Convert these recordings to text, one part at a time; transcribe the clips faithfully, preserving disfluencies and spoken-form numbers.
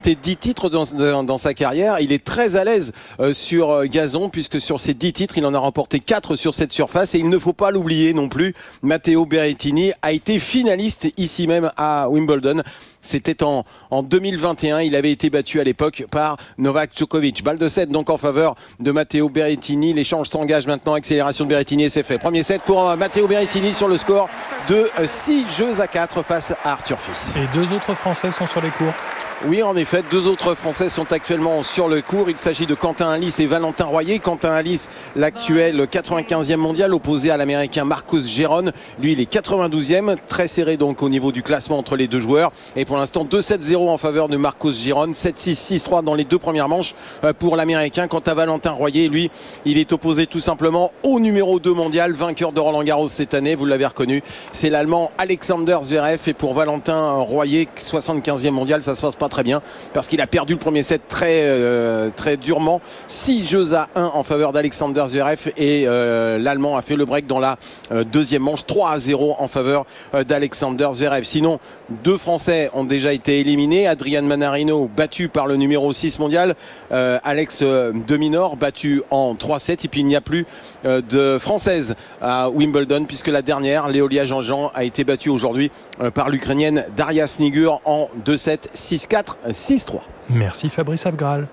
dix titres dans, dans, dans sa carrière. Il est très à l'aise euh, sur euh, gazon, puisque sur ces dix titres, il en a remporté quatre sur cette surface. Et il ne faut pas l'oublier non plus, Matteo Berrettini a été finaliste ici même à Wimbledon. C'était en, en deux mille vingt et un. Il avait été battu à l'époque par Novak Djokovic. Balle de sept donc en faveur de Matteo Berrettini. L'échange s'engage maintenant. Accélération de Berrettini et c'est fait. Premier set pour euh, Matteo Berrettini sur le score de euh, six jeux à quatre face à Arthur Fils. Et deux autres Français sont sur les cours. Oui, en effet, deux autres Français sont actuellement sur le court. Il s'agit de Quentin Halys et Valentin Royer. Quentin Halys, l'actuel quatre-vingt-quinzième mondial, opposé à l'américain Marcos Giron. Lui, il est quatre-vingt-douzième, très serré donc au niveau du classement entre les deux joueurs. Et pour l'instant, deux sept zéro en faveur de Marcos Giron, sept six, six trois dans les deux premières manches pour l'américain. Quant à Valentin Royer, lui, il est opposé tout simplement au numéro deux mondial, vainqueur de Roland Garros cette année, vous l'avez reconnu. C'est l'Allemand Alexander Zverev. Et pour Valentin Royer, soixante-quinzième mondial, ça se passe pas très bien parce qu'il a perdu le premier set très euh, très durement, six jeux à un en faveur d'Alexander Zverev et euh, l'Allemand a fait le break dans la euh, deuxième manche, trois à zéro en faveur euh, d'Alexander Zverev. Sinon, deux Français ont déjà été éliminés. Adrian Manarino battu par le numéro six mondial, euh, Alex euh, de Minaur battu en trois sept, et puis il n'y a plus euh, de Française à Wimbledon puisque la dernière, Léolia Jean-Jean, a été battue aujourd'hui euh, par l'Ukrainienne Daria Snigur en deux sept, six quatre, six trois. Merci Fabrice Abgral.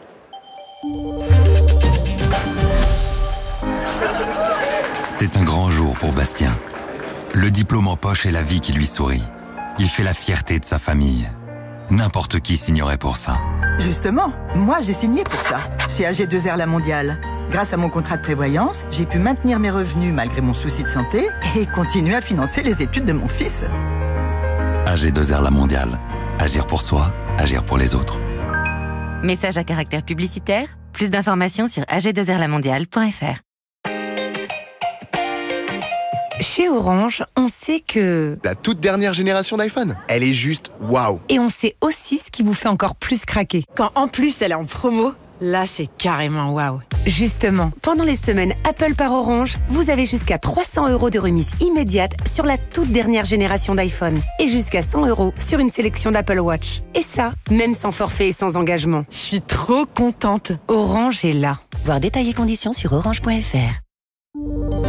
C'est un grand jour pour Bastien. Le diplôme en poche et la vie qui lui sourit. Il fait la fierté de sa famille. N'importe qui signerait pour ça. Justement, moi j'ai signé pour ça, chez A G deux R La Mondiale. Grâce à mon contrat de prévoyance, j'ai pu maintenir mes revenus malgré mon souci de santé et continuer à financer les études de mon fils. A G deux R La Mondiale. Agir pour soi, agir pour les autres. Message à caractère publicitaire. Plus d'informations sur a g deux r la mondiale point f r. Chez Orange, on sait que... La toute dernière génération d'iPhone, elle est juste waouh. Et on sait aussi ce qui vous fait encore plus craquer. Quand en plus elle est en promo, là c'est carrément waouh. Justement, pendant les semaines Apple par Orange, vous avez jusqu'à trois cents euros de remise immédiate sur la toute dernière génération d'iPhone. Et jusqu'à cent euros sur une sélection d'Apple Watch. Et ça, même sans forfait et sans engagement. Je suis trop contente. Orange est là. Voir détails et conditions sur orange point f r.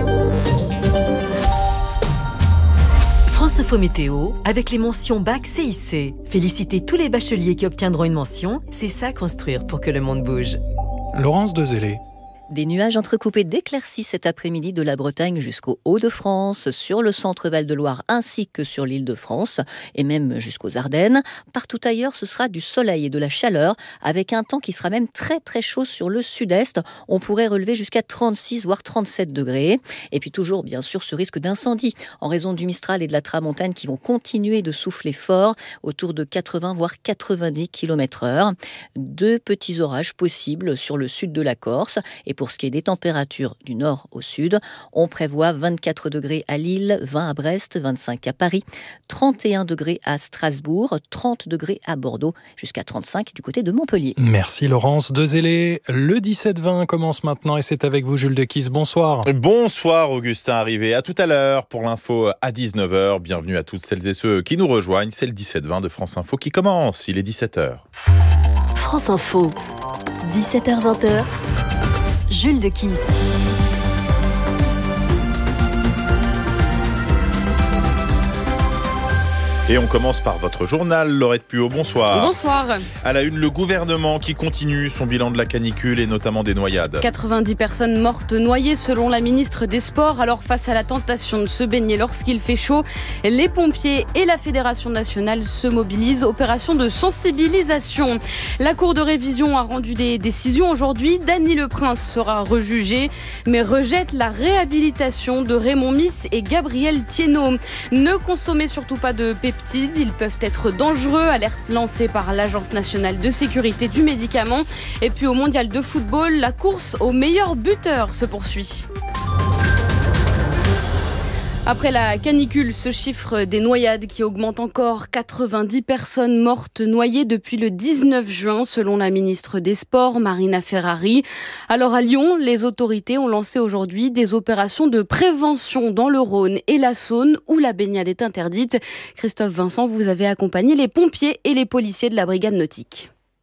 France Info Météo, avec les mentions Bac C I C. Félicitez tous les bacheliers qui obtiendront une mention. C'est ça construire pour que le monde bouge. Laurence Dezellé. Des nuages entrecoupés d'éclaircies cet après-midi de la Bretagne jusqu'au Hauts-de-France, sur le centre Val-de-Loire ainsi que sur l'Île-de-France et même jusqu'aux Ardennes. Partout ailleurs, ce sera du soleil et de la chaleur avec un temps qui sera même très très chaud sur le sud-est. On pourrait relever jusqu'à trente-six voire trente-sept degrés. Et puis toujours bien sûr ce risque d'incendie en raison du Mistral et de la Tramontane qui vont continuer de souffler fort autour de quatre-vingts voire quatre-vingt-dix kilomètres heure. Deux petits orages possibles sur le sud de la Corse. Et pour ce qui est des températures du nord au sud, on prévoit vingt-quatre degrés à Lille, vingt à Brest, vingt-cinq à Paris, trente et un degrés à Strasbourg, trente degrés à Bordeaux, jusqu'à trente-cinq du côté de Montpellier. Merci Laurence Dezellé. Le dix-sept vingt commence maintenant et c'est avec vous Jules Dequisse. Bonsoir. Bonsoir Augustin Arrivé. À tout à l'heure pour l'info à dix-neuf heures. Bienvenue à toutes celles et ceux qui nous rejoignent. C'est le dix-sept vingt de France Info qui commence. Il est dix-sept heures. France Info, dix-sept heures vingt. Jules Dequisse. Et on commence par votre journal, Laurette Puot, bonsoir. Bonsoir. À la une, le gouvernement qui continue son bilan de la canicule et notamment des noyades. quatre-vingt-dix personnes mortes noyées selon la ministre des Sports. Alors face à la tentation de se baigner lorsqu'il fait chaud, les pompiers et la Fédération nationale se mobilisent. Opération de sensibilisation. La Cour de révision a rendu des décisions aujourd'hui. Dany Le Prince sera rejugé, mais rejette la réhabilitation de Raymond Miss et Gabriel Thiénot. Ne consommez surtout pas de pépins. Ils peuvent être dangereux, alerte lancée par l'Agence nationale de sécurité du médicament. Et puis au mondial de football, la course au meilleur buteur se poursuit. Après la canicule, ce chiffre des noyades qui augmente encore, quatre-vingt-dix personnes mortes noyées depuis le dix-neuf juin selon la ministre des Sports, Marina Ferrari. Alors à Lyon, les autorités ont lancé aujourd'hui des opérations de prévention dans le Rhône et la Saône où la baignade est interdite. Christophe Vincent, vous avez accompagné les pompiers et les policiers de la brigade nautique.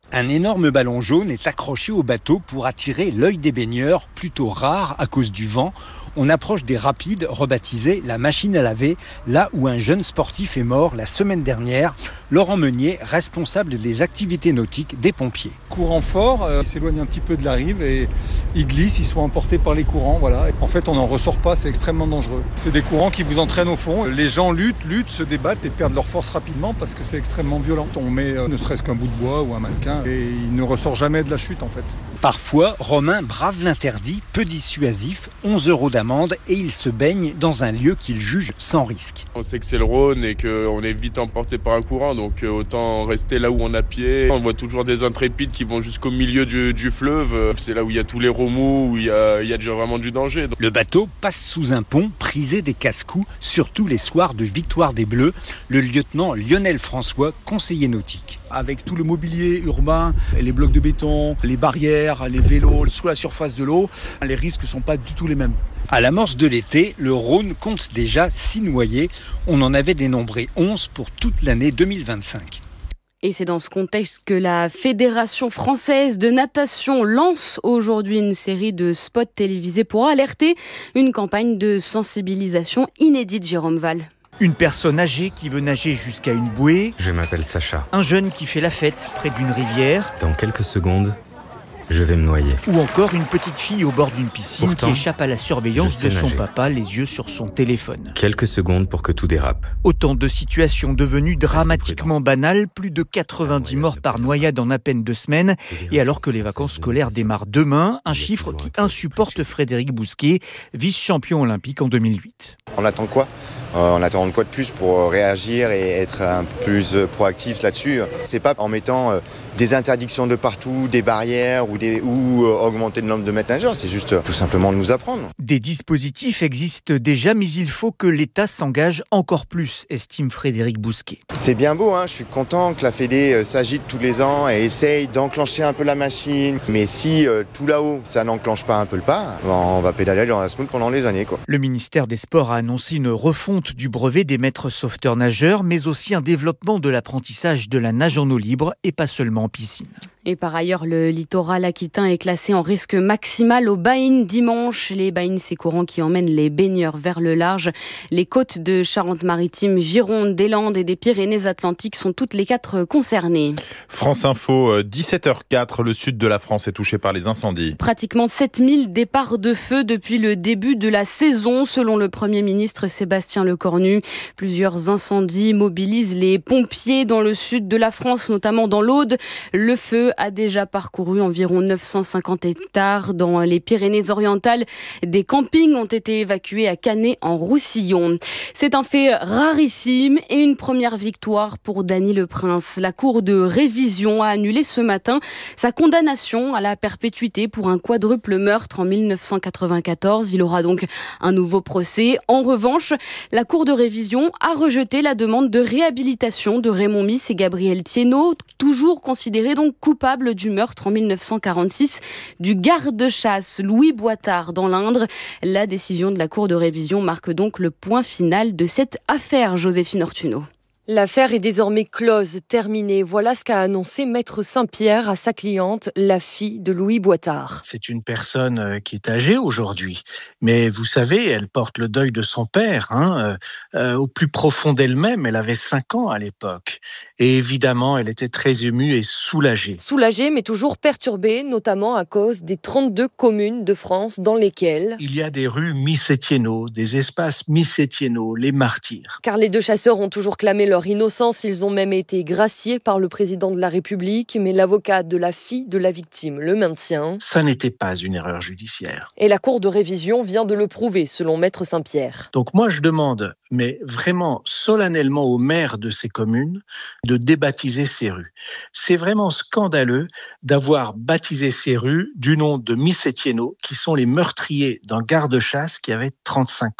Un énorme ballon jaune est accroché au bateau pour attirer l'œil des baigneurs, plutôt rare à cause du vent. On approche des rapides rebaptisés la machine à laver, là où un jeune sportif est mort la semaine dernière. Laurent Meunier, responsable des activités nautiques des pompiers. Courant fort, euh, il s'éloigne un petit peu de la rive et ils glissent, ils sont emportés par les courants. Voilà. En fait, on n'en ressort pas, c'est extrêmement dangereux. C'est des courants qui vous entraînent au fond. Les gens luttent, luttent, se débattent et perdent leur force rapidement parce que c'est extrêmement violent. On met euh, ne serait-ce qu'un bout de bois ou un mannequin et il ne ressort jamais de la chute en fait. Parfois, Romain brave l'interdit, peu dissuasif, onze euros d'amende et il se baigne dans un lieu qu'il juge sans risque. On sait que c'est le Rhône et qu'on est vite emporté par un courant, donc autant rester là où on a pied. On voit toujours des intrépides qui vont jusqu'au milieu du, du fleuve. C'est là où il y a tous les remous, où il y a, il y a déjà vraiment du danger. Le bateau passe sous un pont prisé des casse-coups, surtout les soirs de victoire des Bleus. Le lieutenant Lionel François, conseiller nautique. Avec tout le mobilier urbain, les blocs de béton, les barrières, les vélos sous la surface de l'eau, les risques ne sont pas du tout les mêmes. À l'amorce de l'été, le Rhône compte déjà six noyés. On en avait dénombré onze pour toute l'année deux mille vingt-cinq. Et c'est dans ce contexte que la Fédération française de natation lance aujourd'hui une série de spots télévisés pour alerter, une campagne de sensibilisation inédite, Jérôme Val. Une personne âgée qui veut nager jusqu'à une bouée. Je m'appelle Sacha. Un jeune qui fait la fête près d'une rivière. Dans quelques secondes, je vais me noyer. Ou encore une petite fille au bord d'une piscine. Pourtant, qui échappe à la surveillance de son nager. papa, les yeux sur son téléphone. Quelques secondes pour que tout dérape. Autant de situations devenues dramatiquement banales, plus de quatre-vingt-dix morts par noyade en à peine deux semaines. Et alors que les vacances scolaires démarrent demain, un chiffre qui insupporte Frédéric Bousquet, vice-champion olympique en deux mille huit. On attend quoi ? Euh, on attend quoi de plus pour réagir et être un peu plus proactif là-dessus ? C'est pas en mettant euh, des interdictions de partout, des barrières ou, des, ou euh, augmenter le nombre de maîtres nageurs, c'est juste euh, tout simplement de nous apprendre. Des dispositifs existent déjà, mais il faut que l'État s'engage encore plus, estime Frédéric Bousquet. C'est bien beau, hein, je suis content que la Fédé euh, s'agite tous les ans et essaye d'enclencher un peu la machine. Mais si euh, tout là-haut, ça n'enclenche pas un peu le pas, on va pédaler dans la smoule pendant les années, quoi. Le ministère des Sports a annoncé une refonte du brevet des maîtres sauveteurs nageurs, mais aussi un développement de l'apprentissage de la nage en eau libre et pas seulement en piscine. Et par ailleurs, le littoral aquitain est classé en risque maximal au Baïn dimanche. Les Baïns, ces courants qui emmènent les baigneurs vers le large. Les côtes de Charente-Maritime, Gironde, des Landes et des Pyrénées-Atlantiques sont toutes les quatre concernées. France Info, dix-sept heures quatre, le sud de la France est touché par les incendies. Pratiquement sept mille départs de feu depuis le début de la saison, selon le Premier ministre Sébastien Lecornu. Plusieurs incendies mobilisent les pompiers dans le sud de la France, notamment dans l'Aude. Le feu a déjà parcouru environ neuf cent cinquante hectares dans les Pyrénées-Orientales. Des campings ont été évacués à Canet en Roussillon. C'est un fait rarissime et une première victoire pour Dany Le Prince. La Cour de révision a annulé ce matin sa condamnation à la perpétuité pour un quadruple meurtre en mille neuf cent quatre-vingt-quatorze. Il aura donc un nouveau procès. En revanche, la Cour de révision a rejeté la demande de réhabilitation de Raymond Miss et Gabriel Thiénot, toujours considérés donc coupables du meurtre en mille neuf cent quarante-six du garde-chasse Louis Boitard dans l'Indre. La décision de la Cour de révision marque donc le point final de cette affaire, Joséphine Ortuno. L'affaire est désormais close, terminée. Voilà ce qu'a annoncé Maître Saint-Pierre à sa cliente, la fille de Louis Boitard. C'est une personne qui est âgée aujourd'hui, mais vous savez, elle porte le deuil de son père. Hein. Euh, au plus profond d'elle-même, elle avait cinq ans à l'époque. Et évidemment, elle était très émue et soulagée. Soulagée, mais toujours perturbée, notamment à cause des trente-deux communes de France dans lesquelles... il y a des rues Miss-Étienneau, des espaces Miss-Étienneau, les martyrs. Car les deux chasseurs ont toujours clamé leur Leur innocence, ils ont même été graciés par le président de la République, mais l'avocat de la fille de la victime le maintient. Ça n'était pas une erreur judiciaire. Et la Cour de révision vient de le prouver, selon Maître Saint-Pierre. Donc moi, je demande, mais vraiment solennellement aux maires de ces communes, de débaptiser ces rues. C'est vraiment scandaleux d'avoir baptisé ces rues du nom de Miss Étienneau, qui sont les meurtriers d'un garde-chasse qui avait trente-cinq ans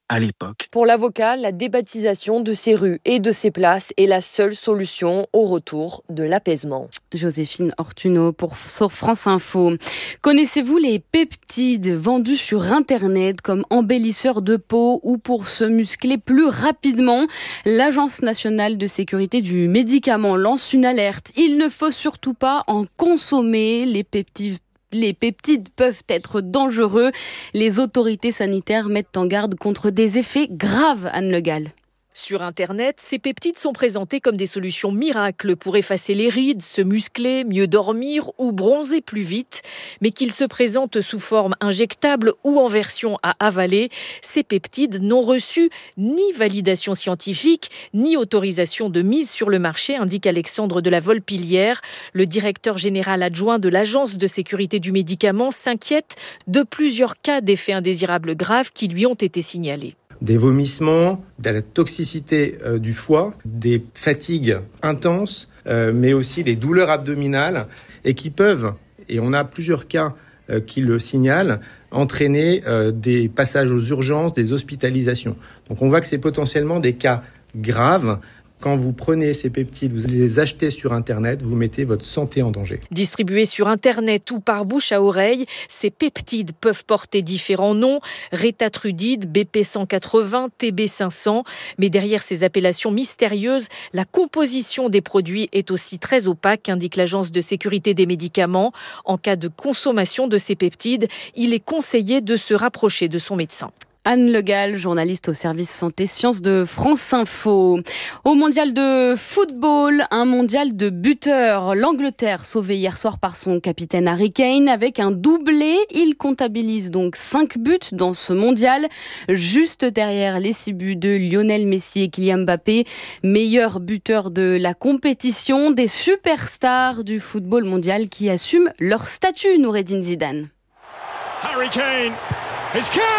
à l'époque. Pour l'avocat, la débaptisation de ces rues et de ces places est la seule solution au retour de l'apaisement. Joséphine Ortuno pour sur France Info. Connaissez-vous les peptides vendus sur Internet comme embellisseurs de peau ou pour se muscler plus rapidement? L'Agence nationale de sécurité du médicament lance une alerte. Il ne faut surtout pas en consommer. Les peptides Les peptides peuvent être dangereux. Les autorités sanitaires mettent en garde contre des effets graves, Anne Le Gall. Sur Internet, ces peptides sont présentés comme des solutions miracles pour effacer les rides, se muscler, mieux dormir ou bronzer plus vite. Mais qu'ils se présentent sous forme injectable ou en version à avaler, ces peptides n'ont reçu ni validation scientifique, ni autorisation de mise sur le marché, indique Alexandre de la Volpillière. Le directeur général adjoint de l'Agence de sécurité du médicament s'inquiète de plusieurs cas d'effets indésirables graves qui lui ont été signalés. Des vomissements, de la toxicité euh, du foie, des fatigues intenses, euh, mais aussi des douleurs abdominales et qui peuvent, et on a plusieurs cas euh, qui le signalent, entraîner euh, des passages aux urgences, des hospitalisations. Donc on voit que c'est potentiellement des cas graves. Quand vous prenez ces peptides, vous les achetez sur Internet, vous mettez votre santé en danger. Distribués sur Internet ou par bouche à oreille, ces peptides peuvent porter différents noms, rétatrudide, B P cent quatre-vingts, T B cinq cents. Mais derrière ces appellations mystérieuses, la composition des produits est aussi très opaque, indique l'Agence de sécurité des médicaments. En cas de consommation de ces peptides, il est conseillé de se rapprocher de son médecin. Anne Le Gall, journaliste au service santé sciences de France Info. Au mondial de football, un mondial de buteurs. L'Angleterre, sauvée hier soir par son capitaine Harry Kane, avec un doublé. Il comptabilise donc cinq buts dans ce mondial, juste derrière les six buts de Lionel Messi et Kylian Mbappé, meilleurs buteurs de la compétition, des superstars du football mondial qui assument leur statut, Noureddine Zidane. Harry Kane. It's Kane!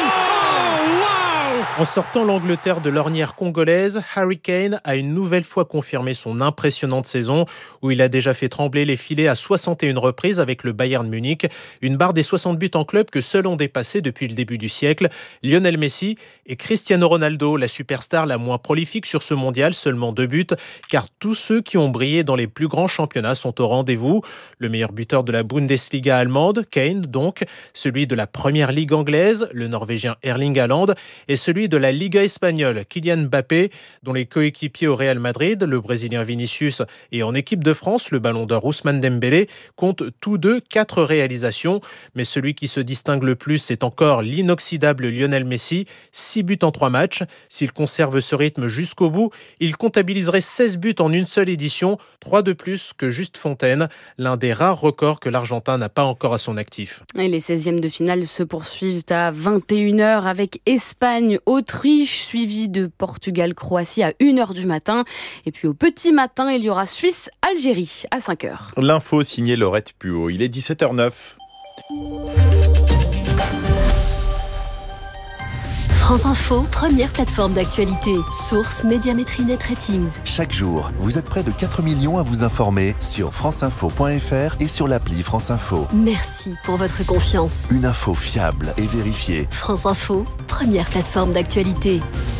Oh, wow! En sortant l'Angleterre de l'ornière congolaise, Harry Kane a une nouvelle fois confirmé son impressionnante saison où il a déjà fait trembler les filets à soixante et une reprises avec le Bayern Munich, une barre des soixante buts en club que seuls ont dépassé depuis le début du siècle Lionel Messi et Cristiano Ronaldo, la superstar la moins prolifique sur ce mondial, seulement deux buts, car tous ceux qui ont brillé dans les plus grands championnats sont au rendez-vous. Le meilleur buteur de la Bundesliga allemande, Kane donc, celui de la première ligue anglaise, le Norvégien Erling Haaland, et celui de la Liga espagnole, Kylian Mbappé, dont les coéquipiers au Real Madrid, le Brésilien Vinicius, et en équipe de France, le Ballon d'Or Ousmane Dembélé, comptent tous deux quatre réalisations. Mais celui qui se distingue le plus, c'est encore l'inoxydable Lionel Messi, six buts en trois matchs. S'il conserve ce rythme jusqu'au bout, il comptabiliserait seize buts en une seule édition, trois de plus que Juste Fontaine, l'un des rares records que l'Argentin n'a pas encore à son actif. Et les seizièmes de finale se poursuivent à vingt et une heures avec Espagne, Autriche, suivi de Portugal-Croatie à une heure du matin. Et puis au petit matin, il y aura Suisse-Algérie à cinq heures. L'info signée Laurette Puot. Il est dix-sept heures neuf. France Info, première plateforme d'actualité. Source Médiamétrie Net Ratings. Chaque jour, vous êtes près de quatre millions à vous informer sur franceinfo point f r et sur l'appli France Info. Merci pour votre confiance. Une info fiable et vérifiée. France Info, première plateforme d'actualité.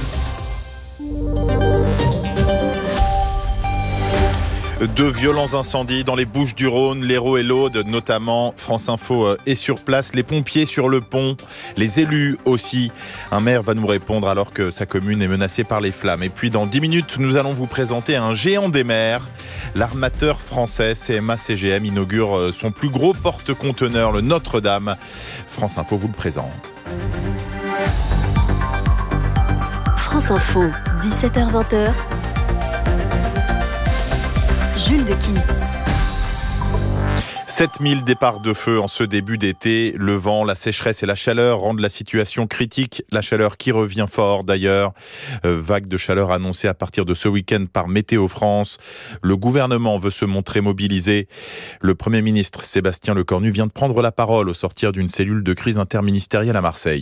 De violents incendies dans les Bouches-du-Rhône, l'Hérault et l'Aude notamment. France Info est sur place, les pompiers sur le pont, les élus aussi. Un maire va nous répondre alors que sa commune est menacée par les flammes. Et puis dans dix minutes, nous allons vous présenter un géant des mers. L'armateur français C M A C G M inaugure son plus gros porte-conteneur, le Notre-Dame. France Info vous le présente. France Info, dix-sept heures vingt. Jules de Kiss. sept mille départs de feu en ce début d'été. Le vent, la sécheresse et la chaleur rendent la situation critique. La chaleur qui revient fort d'ailleurs. Euh, vague de chaleur annoncée à partir de ce week-end par Météo France. Le gouvernement veut se montrer mobilisé. Le Premier ministre Sébastien Lecornu vient de prendre la parole au sortir d'une cellule de crise interministérielle à Marseille.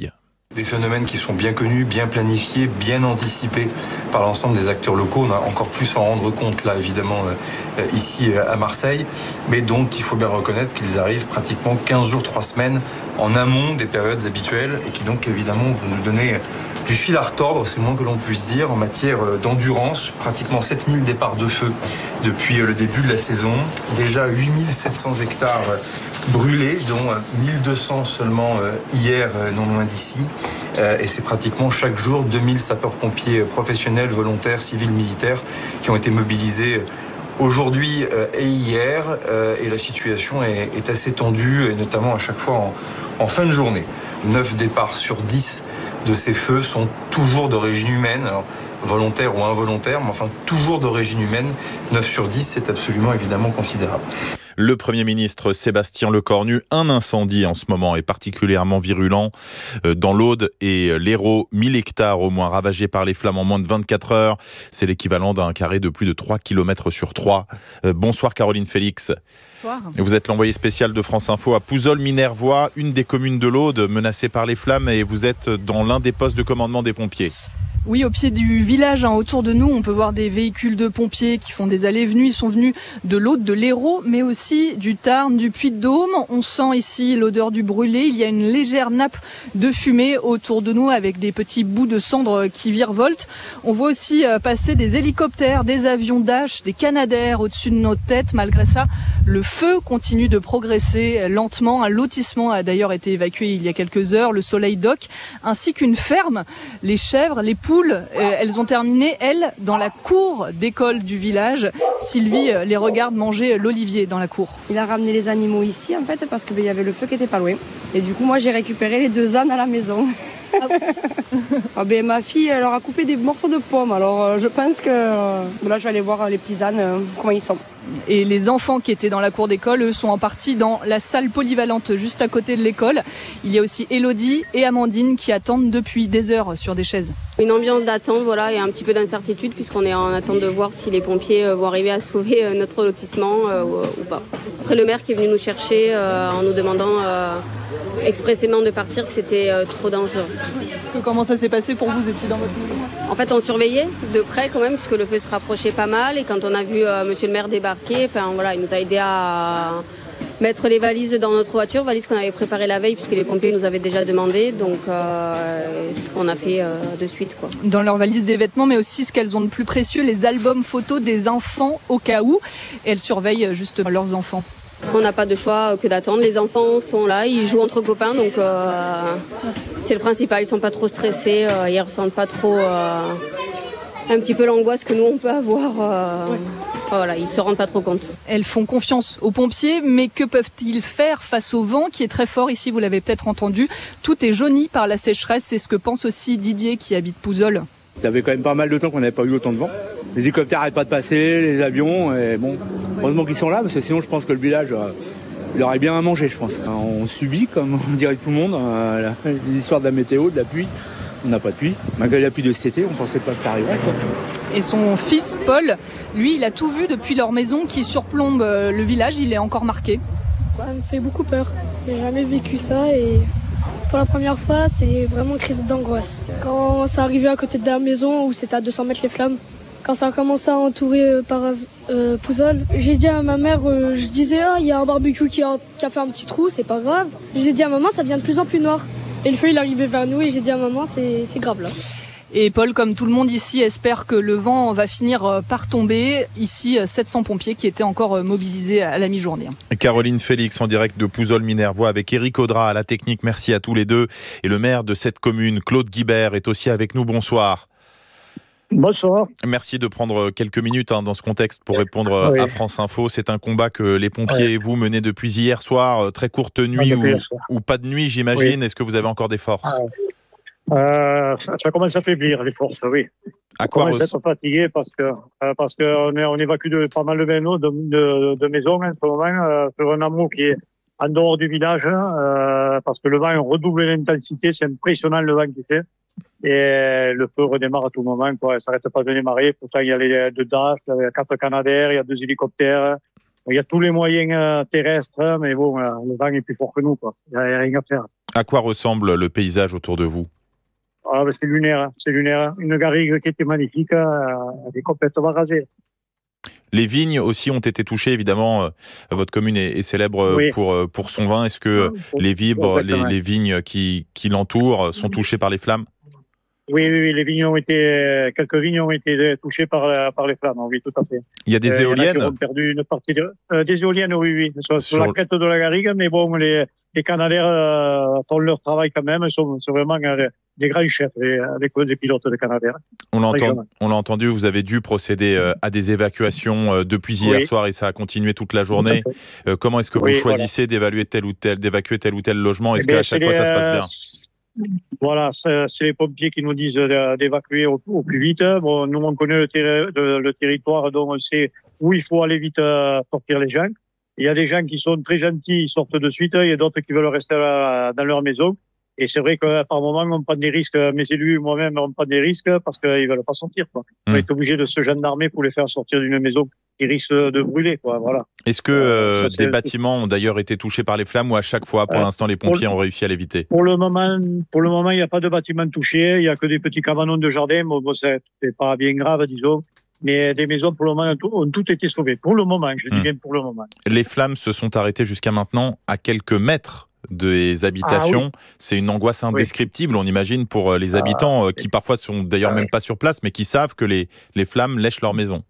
Des phénomènes qui sont bien connus, bien planifiés, bien anticipés par l'ensemble des acteurs locaux. On a encore plus à en rendre compte là, évidemment, euh, ici à Marseille. Mais donc, il faut bien reconnaître qu'ils arrivent pratiquement quinze jours, trois semaines en amont des périodes habituelles et qui donc, évidemment, vont nous donner du fil à retordre, c'est le moins que l'on puisse dire, en matière d'endurance. Pratiquement sept mille départs de feu depuis le début de la saison. Déjà huit mille sept cents hectares brûlés, dont mille deux cents seulement hier, non loin d'ici. Et c'est pratiquement chaque jour deux mille sapeurs-pompiers professionnels, volontaires, civils, militaires qui ont été mobilisés aujourd'hui et hier. Et la situation est assez tendue, et notamment à chaque fois en, en fin de journée. neuf départs sur dix de ces feux sont toujours d'origine humaine, alors volontaire ou involontaire, mais enfin toujours d'origine humaine. neuf sur dix, c'est absolument évidemment considérable. Le Premier ministre Sébastien Lecornu, un incendie en ce moment est particulièrement virulent dans l'Aude et l'Hérault. mille hectares au moins ravagés par les flammes en moins de vingt-quatre heures. C'est l'équivalent d'un carré de plus de trois kilomètres sur trois. Bonsoir Caroline Félix. Bonsoir. Vous êtes l'envoyé spécial de France Info à Pouzols-Minervois, une des communes de l'Aude menacée par les flammes, et vous êtes dans l'un des postes de commandement des pompiers. Oui, au pied du village, hein, autour de nous, on peut voir des véhicules de pompiers qui font des allées et venues. Ils sont venus de l'Aude, de l'Hérault, mais aussi du Tarn, du Puy-de-Dôme. On sent ici l'odeur du brûlé. Il y a une légère nappe de fumée autour de nous avec des petits bouts de cendres qui virevoltent. On voit aussi passer des hélicoptères, des avions Dash, des Canadair au-dessus de nos têtes. Malgré ça, le feu continue de progresser lentement. Un lotissement a d'ailleurs été évacué il y a quelques heures, le Soleil Dock, ainsi qu'une ferme. Les chèvres, les poules, elles ont terminé, elles, dans la cour d'école du village. Sylvie les regarde manger l'olivier dans la cour. Il a ramené les animaux ici, en fait, parce qu'il ben, y avait le feu qui était pas loin. Et du coup, moi, j'ai récupéré les deux ânes à la maison. Ah oui. ah ben, ma fille, elle leur a coupé des morceaux de pommes. Alors, euh, je pense que euh, là, je vais aller voir les petits ânes, euh, comment ils sont. Et les enfants qui étaient dans la cour d'école, eux, sont en partie dans la salle polyvalente juste à côté de l'école. Il y a aussi Élodie et Amandine qui attendent depuis des heures sur des chaises. Une ambiance d'attente, voilà, et un petit peu d'incertitude puisqu'on est en attente de voir si les pompiers vont arriver à sauver notre lotissement euh, ou, ou pas. Après, le maire qui est venu nous chercher euh, en nous demandant euh, expressément de partir, que c'était euh, trop dangereux. Comment ça s'est passé pour vous? Vous étiez dans votre maison? En fait, on surveillait de près quand même, puisque le feu se rapprochait pas mal. Et quand on a vu euh, monsieur le maire débarquer, enfin voilà, il nous a aidé à mettre les valises dans notre voiture, valises qu'on avait préparées la veille, puisque les pompiers nous avaient déjà demandé. Donc, euh, ce qu'on a fait euh, de suite, quoi. Dans leur valise, des vêtements, mais aussi ce qu'elles ont de plus précieux, les albums photos des enfants au cas où. Et elles surveillent juste leurs enfants. On n'a pas de choix que d'attendre. Les enfants sont là, ils jouent entre copains, donc euh, c'est le principal. Ils sont pas trop stressés, euh, ils ressentent pas trop euh, un petit peu l'angoisse que nous on peut avoir. Euh, ouais. Voilà, ils se rendent pas trop compte. Elles font confiance aux pompiers, mais que peuvent-ils faire face au vent qui est très fort ici? Vous l'avez peut-être entendu. Tout est jauni par la sécheresse. C'est ce que pense aussi Didier qui habite Pouzols. Ça fait quand même pas mal de temps qu'on n'avait pas eu autant de vent. Les hélicoptères n'arrêtent pas de passer, les avions, et bon, heureusement qu'ils sont là, parce que sinon je pense que le village, euh, il aurait bien à manger, je pense. On subit, comme on dirait tout le monde, euh, les histoires de la météo, de la pluie. On n'a pas de pluie. Malgré la pluie de cet été, on ne pensait pas que ça arriverait, quoi. Et son fils, Paul, lui, il a tout vu depuis leur maison qui surplombe le village. Il est encore marqué. Ça me fait beaucoup peur. J'ai jamais vécu ça et... Pour la première fois, c'est vraiment une crise d'angoisse. Quand ça arrivait à côté de la maison, où c'était à deux cents mètres les flammes, quand ça a commencé à entourer euh, par euh, Pouzols, j'ai dit à ma mère, euh, je disais, ah, il y a un barbecue qui a, qui a fait un petit trou, c'est pas grave. J'ai dit à maman, ça devient de plus en plus noir. Et le feu, il arrivait vers nous et j'ai dit à maman, c'est, c'est grave là. Et Paul, comme tout le monde ici, espère que le vent va finir par tomber. Ici, sept cents pompiers qui étaient encore mobilisés à la mi-journée. Caroline Félix en direct de Pouzols-Minervois avec Éric Audra à la technique. Merci à tous les deux. Et le maire de cette commune, Claude Guibert, est aussi avec nous. Bonsoir. Bonsoir. Merci de prendre quelques minutes hein, dans ce contexte pour répondre oui. à France Info. C'est un combat que les pompiers oui. et vous menez depuis hier soir. Très courte nuit ou, ou pas de nuit, j'imagine. Oui. Est-ce que vous avez encore des forces? ah. Euh, ça, ça commence à faiblir, les forces, oui. À quoi on commence à être fatigué parce que euh, parce qu'on on évacue de, pas mal de, de, de, de maisons en ce moment euh, sur un hameau qui est en dehors du village euh, parce que le vent redouble l'intensité, c'est impressionnant le vent qu'il fait et le feu redémarre à tout moment, quoi. Ça n'arrête pas de démarrer. Pourtant il y a les deux Dash, il y a quatre Canadair, il y a deux hélicoptères, il y a tous les moyens euh, terrestres, mais bon, euh, le vent est plus fort que nous, quoi. Il n'y a, a rien à faire. À quoi ressemble le paysage autour de vous? Ah, ben c'est lunaire, c'est lunaire. Une garrigue qui était magnifique, euh, elle est complètement rasée. Les vignes aussi ont été touchées, évidemment. Euh, votre commune est, est célèbre oui. pour, pour son vin. Est-ce que oui, les, vibres, les, les vignes qui, qui l'entourent sont touchées par les flammes ? Oui, oui, oui, les vignes ont été, quelques vignes ont été touchées par, par les flammes, oui, tout à fait. Il y a des euh, éoliennes Ils ont perdu une partie de, euh, des éoliennes, oui, oui, sur, sur, sur la crête de la garrigue, mais bon, les, les Canadaires euh, font leur travail quand même, ils sont, sont vraiment euh, des grands chefs, les, les, les pilotes de Canadaires. On l'entend, on l'a entendu, vous avez dû procéder euh, à des évacuations euh, depuis hier oui. soir et ça a continué toute la journée. Euh, comment est-ce que vous oui, choisissez voilà. d'évaluer tel ou tel, d'évacuer tel ou tel logement ? Est-ce qu'à chaque fois ça se passe bien ? Voilà, c'est, c'est les pompiers qui nous disent d'évacuer au, au plus vite. Bon, nous, on connaît le, terri- le, le territoire, donc on sait où il faut aller vite euh, sortir les gens. Il y a des gens qui sont très gentils, ils sortent de suite. Il y a d'autres qui veulent rester là, dans leur maison. Et c'est vrai que par moment, on prend des risques. Mes élus, moi-même, on prend des risques parce qu'ils veulent pas sortir, quoi. Mmh. On est obligé de se gendarmer pour les faire sortir d'une maison qui risque de brûler, quoi. Voilà. Est-ce que euh, ça, des bâtiments ont d'ailleurs été touchés par les flammes ou à chaque fois, pour euh, l'instant, les pompiers ont réussi à l'éviter ? Pour le moment, pour le moment, il n'y a pas de bâtiments touchés. Il y a que des petits cabanons de jardin. Bon, bon c'est, c'est pas bien grave, disons. Mais des maisons, pour le moment, ont tout été sauvées. Pour le moment, je dis mmh. bien pour le moment. Les flammes se sont arrêtées jusqu'à maintenant à quelques mètres des habitations. Ah, oui. C'est une angoisse indescriptible, oui. on imagine, pour les habitants ah, qui parfois sont d'ailleurs ah, même oui. pas sur place, mais qui savent que les, les flammes lèchent leur maison.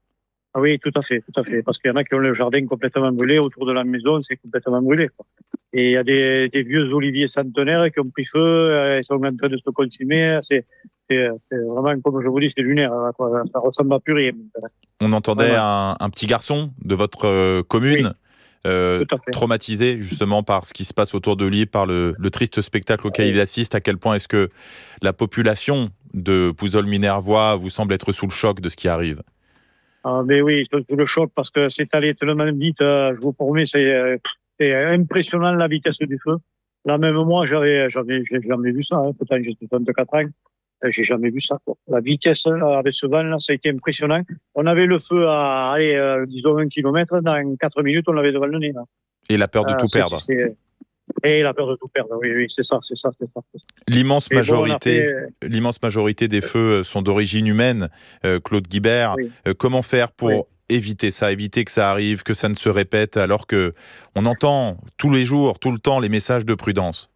Ah oui, tout à fait, tout à fait. Parce qu'il y en a qui ont le jardin complètement brûlé, autour de la maison, c'est complètement brûlé, quoi. Et il y a des, des vieux oliviers centenaires qui ont pris feu, ils sont en train de se consumer. C'est, c'est, c'est vraiment, comme je vous dis, c'est lunaire, quoi. Ça ressemble à plus rien. On entendait voilà. un, un petit garçon de votre commune. Oui. Euh, traumatisé justement par ce qui se passe autour de lui, par le, le triste spectacle auquel il assiste. À quel point est-ce que la population de Pouzols-Minervois vous semble être sous le choc de ce qui arrive ? Ah, mais oui, sous le choc parce que c'est allé tellement vite. Euh, je vous promets, c'est, c'est impressionnant la vitesse du feu. Là même moi, j'avais, j'avais, j'ai jamais vu ça. Hein. Pourtant, j'ai vingt-quatre ans. J'ai jamais vu ça, quoi. La vitesse là, avec ce vent là, ça a été impressionnant. On avait le feu à, allez, euh, disons un kilomètre. Dans quatre minutes, on l'avait devant le nez. Là. Et la peur de euh, tout perdre. C'est... Et la peur de tout perdre. Oui, oui, c'est ça, c'est ça, c'est ça. C'est ça. L'immense majorité, bon, fait... l'immense majorité des feux sont d'origine humaine. Euh, Claude Guibert, oui. euh, comment faire pour oui. éviter ça, éviter que ça arrive, que ça ne se répète, alors que on entend tous les jours, tout le temps, les messages de prudence.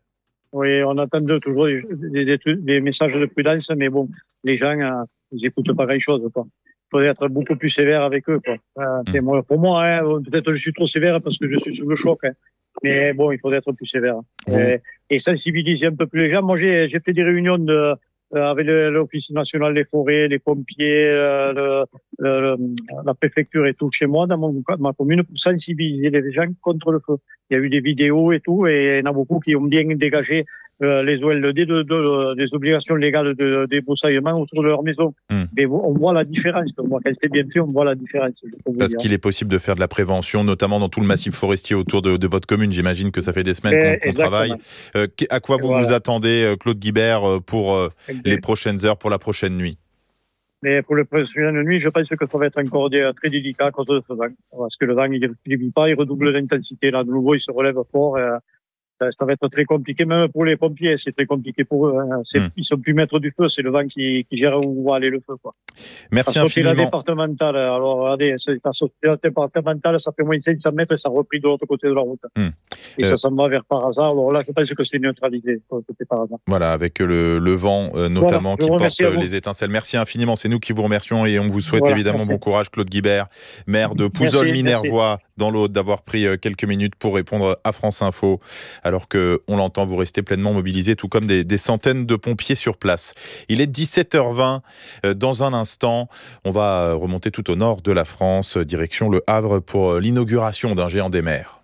Oui, on attend toujours des, des, des, des messages de prudence, mais bon, les gens, euh, ils n'écoutent pas grand-chose, quoi. Il faudrait être beaucoup plus sévère avec eux, quoi. Euh, mmh. c'est moi, pour moi, hein, peut-être je suis trop sévère parce que je suis sous le choc, hein. Mais bon, il faudrait être plus sévère. Mmh. Et, et sensibiliser un peu plus les gens. Moi, j'ai, j'ai fait des réunions de, euh, avec le, l'Office national des forêts, les pompiers, euh, le, le, la préfecture et tout chez moi, dans mon, ma commune, pour sensibiliser les gens contre le feu. Il y a eu des vidéos et tout, et il y en a beaucoup qui ont bien dégagé euh, les O L D, de, de, de, des obligations légales de, de débroussaillement autour de leur maison. Mmh. Mais on voit la différence. Moi, quand c'est bien fait, on voit la différence. Parce qu'il est possible de faire de la prévention, notamment dans tout le massif forestier autour de, de votre commune. J'imagine que ça fait des semaines qu'on, qu'on travaille. Euh, à quoi vous voilà. vous attendez, Claude Guibert, pour euh, les prochaines heures, pour la prochaine nuit ? Mais pour la prochaine nuit, je pense que ça va être encore très délicat à cause de ce vent. Parce que le vent, il ne réduit pas, il redouble l'intensité. Là, de nouveau, il se relève fort. Et, ça va être très compliqué, même pour les pompiers, c'est très compliqué pour eux. Hein. C'est, mmh. Ils sont plus maîtres du feu, c'est le vent qui, qui gère où va aller le feu, quoi. Merci infiniment. La départementale, alors regardez, c'est la société départementale, ça fait moins de cinq cents mètres et ça a repris de l'autre côté de la route. Mmh. Et euh... ça s'en va vers par hasard. Alors là, je pense que c'est neutralisé, côté par hasard. Voilà, avec le, le vent euh, notamment voilà, qui porte les étincelles. Merci infiniment, c'est nous qui vous remercions et on vous souhaite voilà, évidemment merci. Bon courage, Claude Guibert, maire de Pouzols-Minervois, dans l'Aude, d'avoir pris quelques minutes pour répondre à France Info. Alors que, on l'entend, vous restez pleinement mobilisés, tout comme des, des centaines de pompiers sur place. Il est dix-sept heures vingt. Dans un instant, on va remonter tout au nord de la France, direction le Havre, pour l'inauguration d'un géant des mers.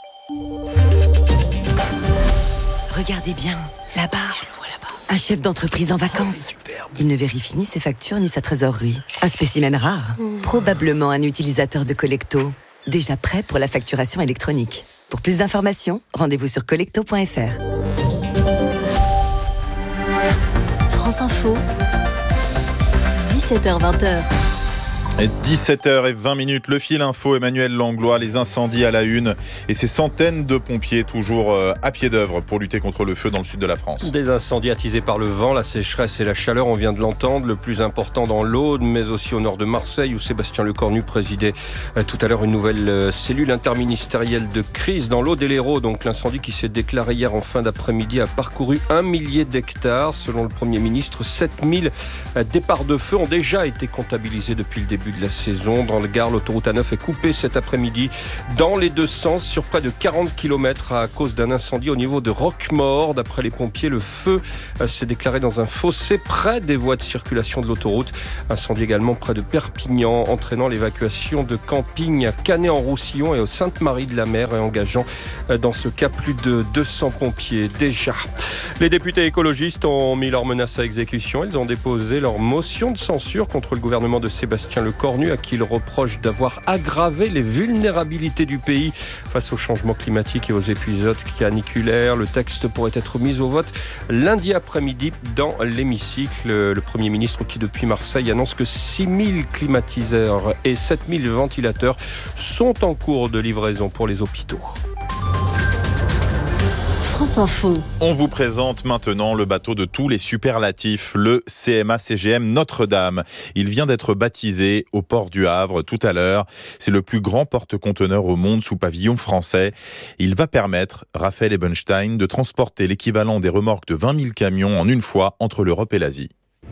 Regardez bien, là-bas. Je le vois là-bas. Un chef d'entreprise en vacances. Oh, il ne vérifie ni ses factures ni sa trésorerie. Un spécimen rare. Mmh. Probablement un utilisateur de Collecto. Déjà prêt pour la facturation électronique. Pour plus d'informations, rendez-vous sur collecto point f r. France Info, dix-sept heures vingt. dix-sept heures vingt, le fil info, Emmanuel Langlois, les incendies à la une et ces centaines de pompiers toujours à pied d'œuvre pour lutter contre le feu dans le sud de la France. Des incendies attisés par le vent, la sécheresse et la chaleur, on vient de l'entendre, le plus important dans l'Aude, mais aussi au nord de Marseille où Sébastien Lecornu présidait tout à l'heure une nouvelle cellule interministérielle de crise dans l'Aude et l'Hérault. Donc l'incendie qui s'est déclaré hier en fin d'après-midi a parcouru un millier d'hectares. Selon le Premier ministre, sept mille départs de feu ont déjà été comptabilisés depuis le début de la saison. Dans le Gard, l'autoroute A neuf est coupée cet après-midi dans les deux sens sur près de quarante kilomètres à cause d'un incendie au niveau de Roquemaure. D'après les pompiers, le feu s'est déclaré dans un fossé près des voies de circulation de l'autoroute. Incendie également près de Perpignan, entraînant l'évacuation de campings à Canet-en-Roussillon et au Sainte-Marie-de-la-Mer et engageant dans ce cas plus de deux cents pompiers déjà. Les députés écologistes ont mis leurs menaces à exécution. Ils ont déposé leur motion de censure contre le gouvernement de Sébastien Lecornu, à qui il reproche d'avoir aggravé les vulnérabilités du pays face au changement climatique et aux épisodes caniculaires. Le texte pourrait être mis au vote lundi après-midi dans l'hémicycle. Le Premier ministre qui depuis Marseille annonce que six mille climatiseurs et sept mille ventilateurs sont en cours de livraison pour les hôpitaux. France Info. On vous présente maintenant le bateau de tous les superlatifs, le C M A C G M Notre-Dame. Il vient d'être baptisé au port du Havre tout à l'heure. C'est le plus grand porte-conteneurs au monde sous pavillon français. Il va permettre, Raphaël Ebenstein, de transporter l'équivalent des remorques de vingt mille camions en une fois entre l'Europe et l'Asie.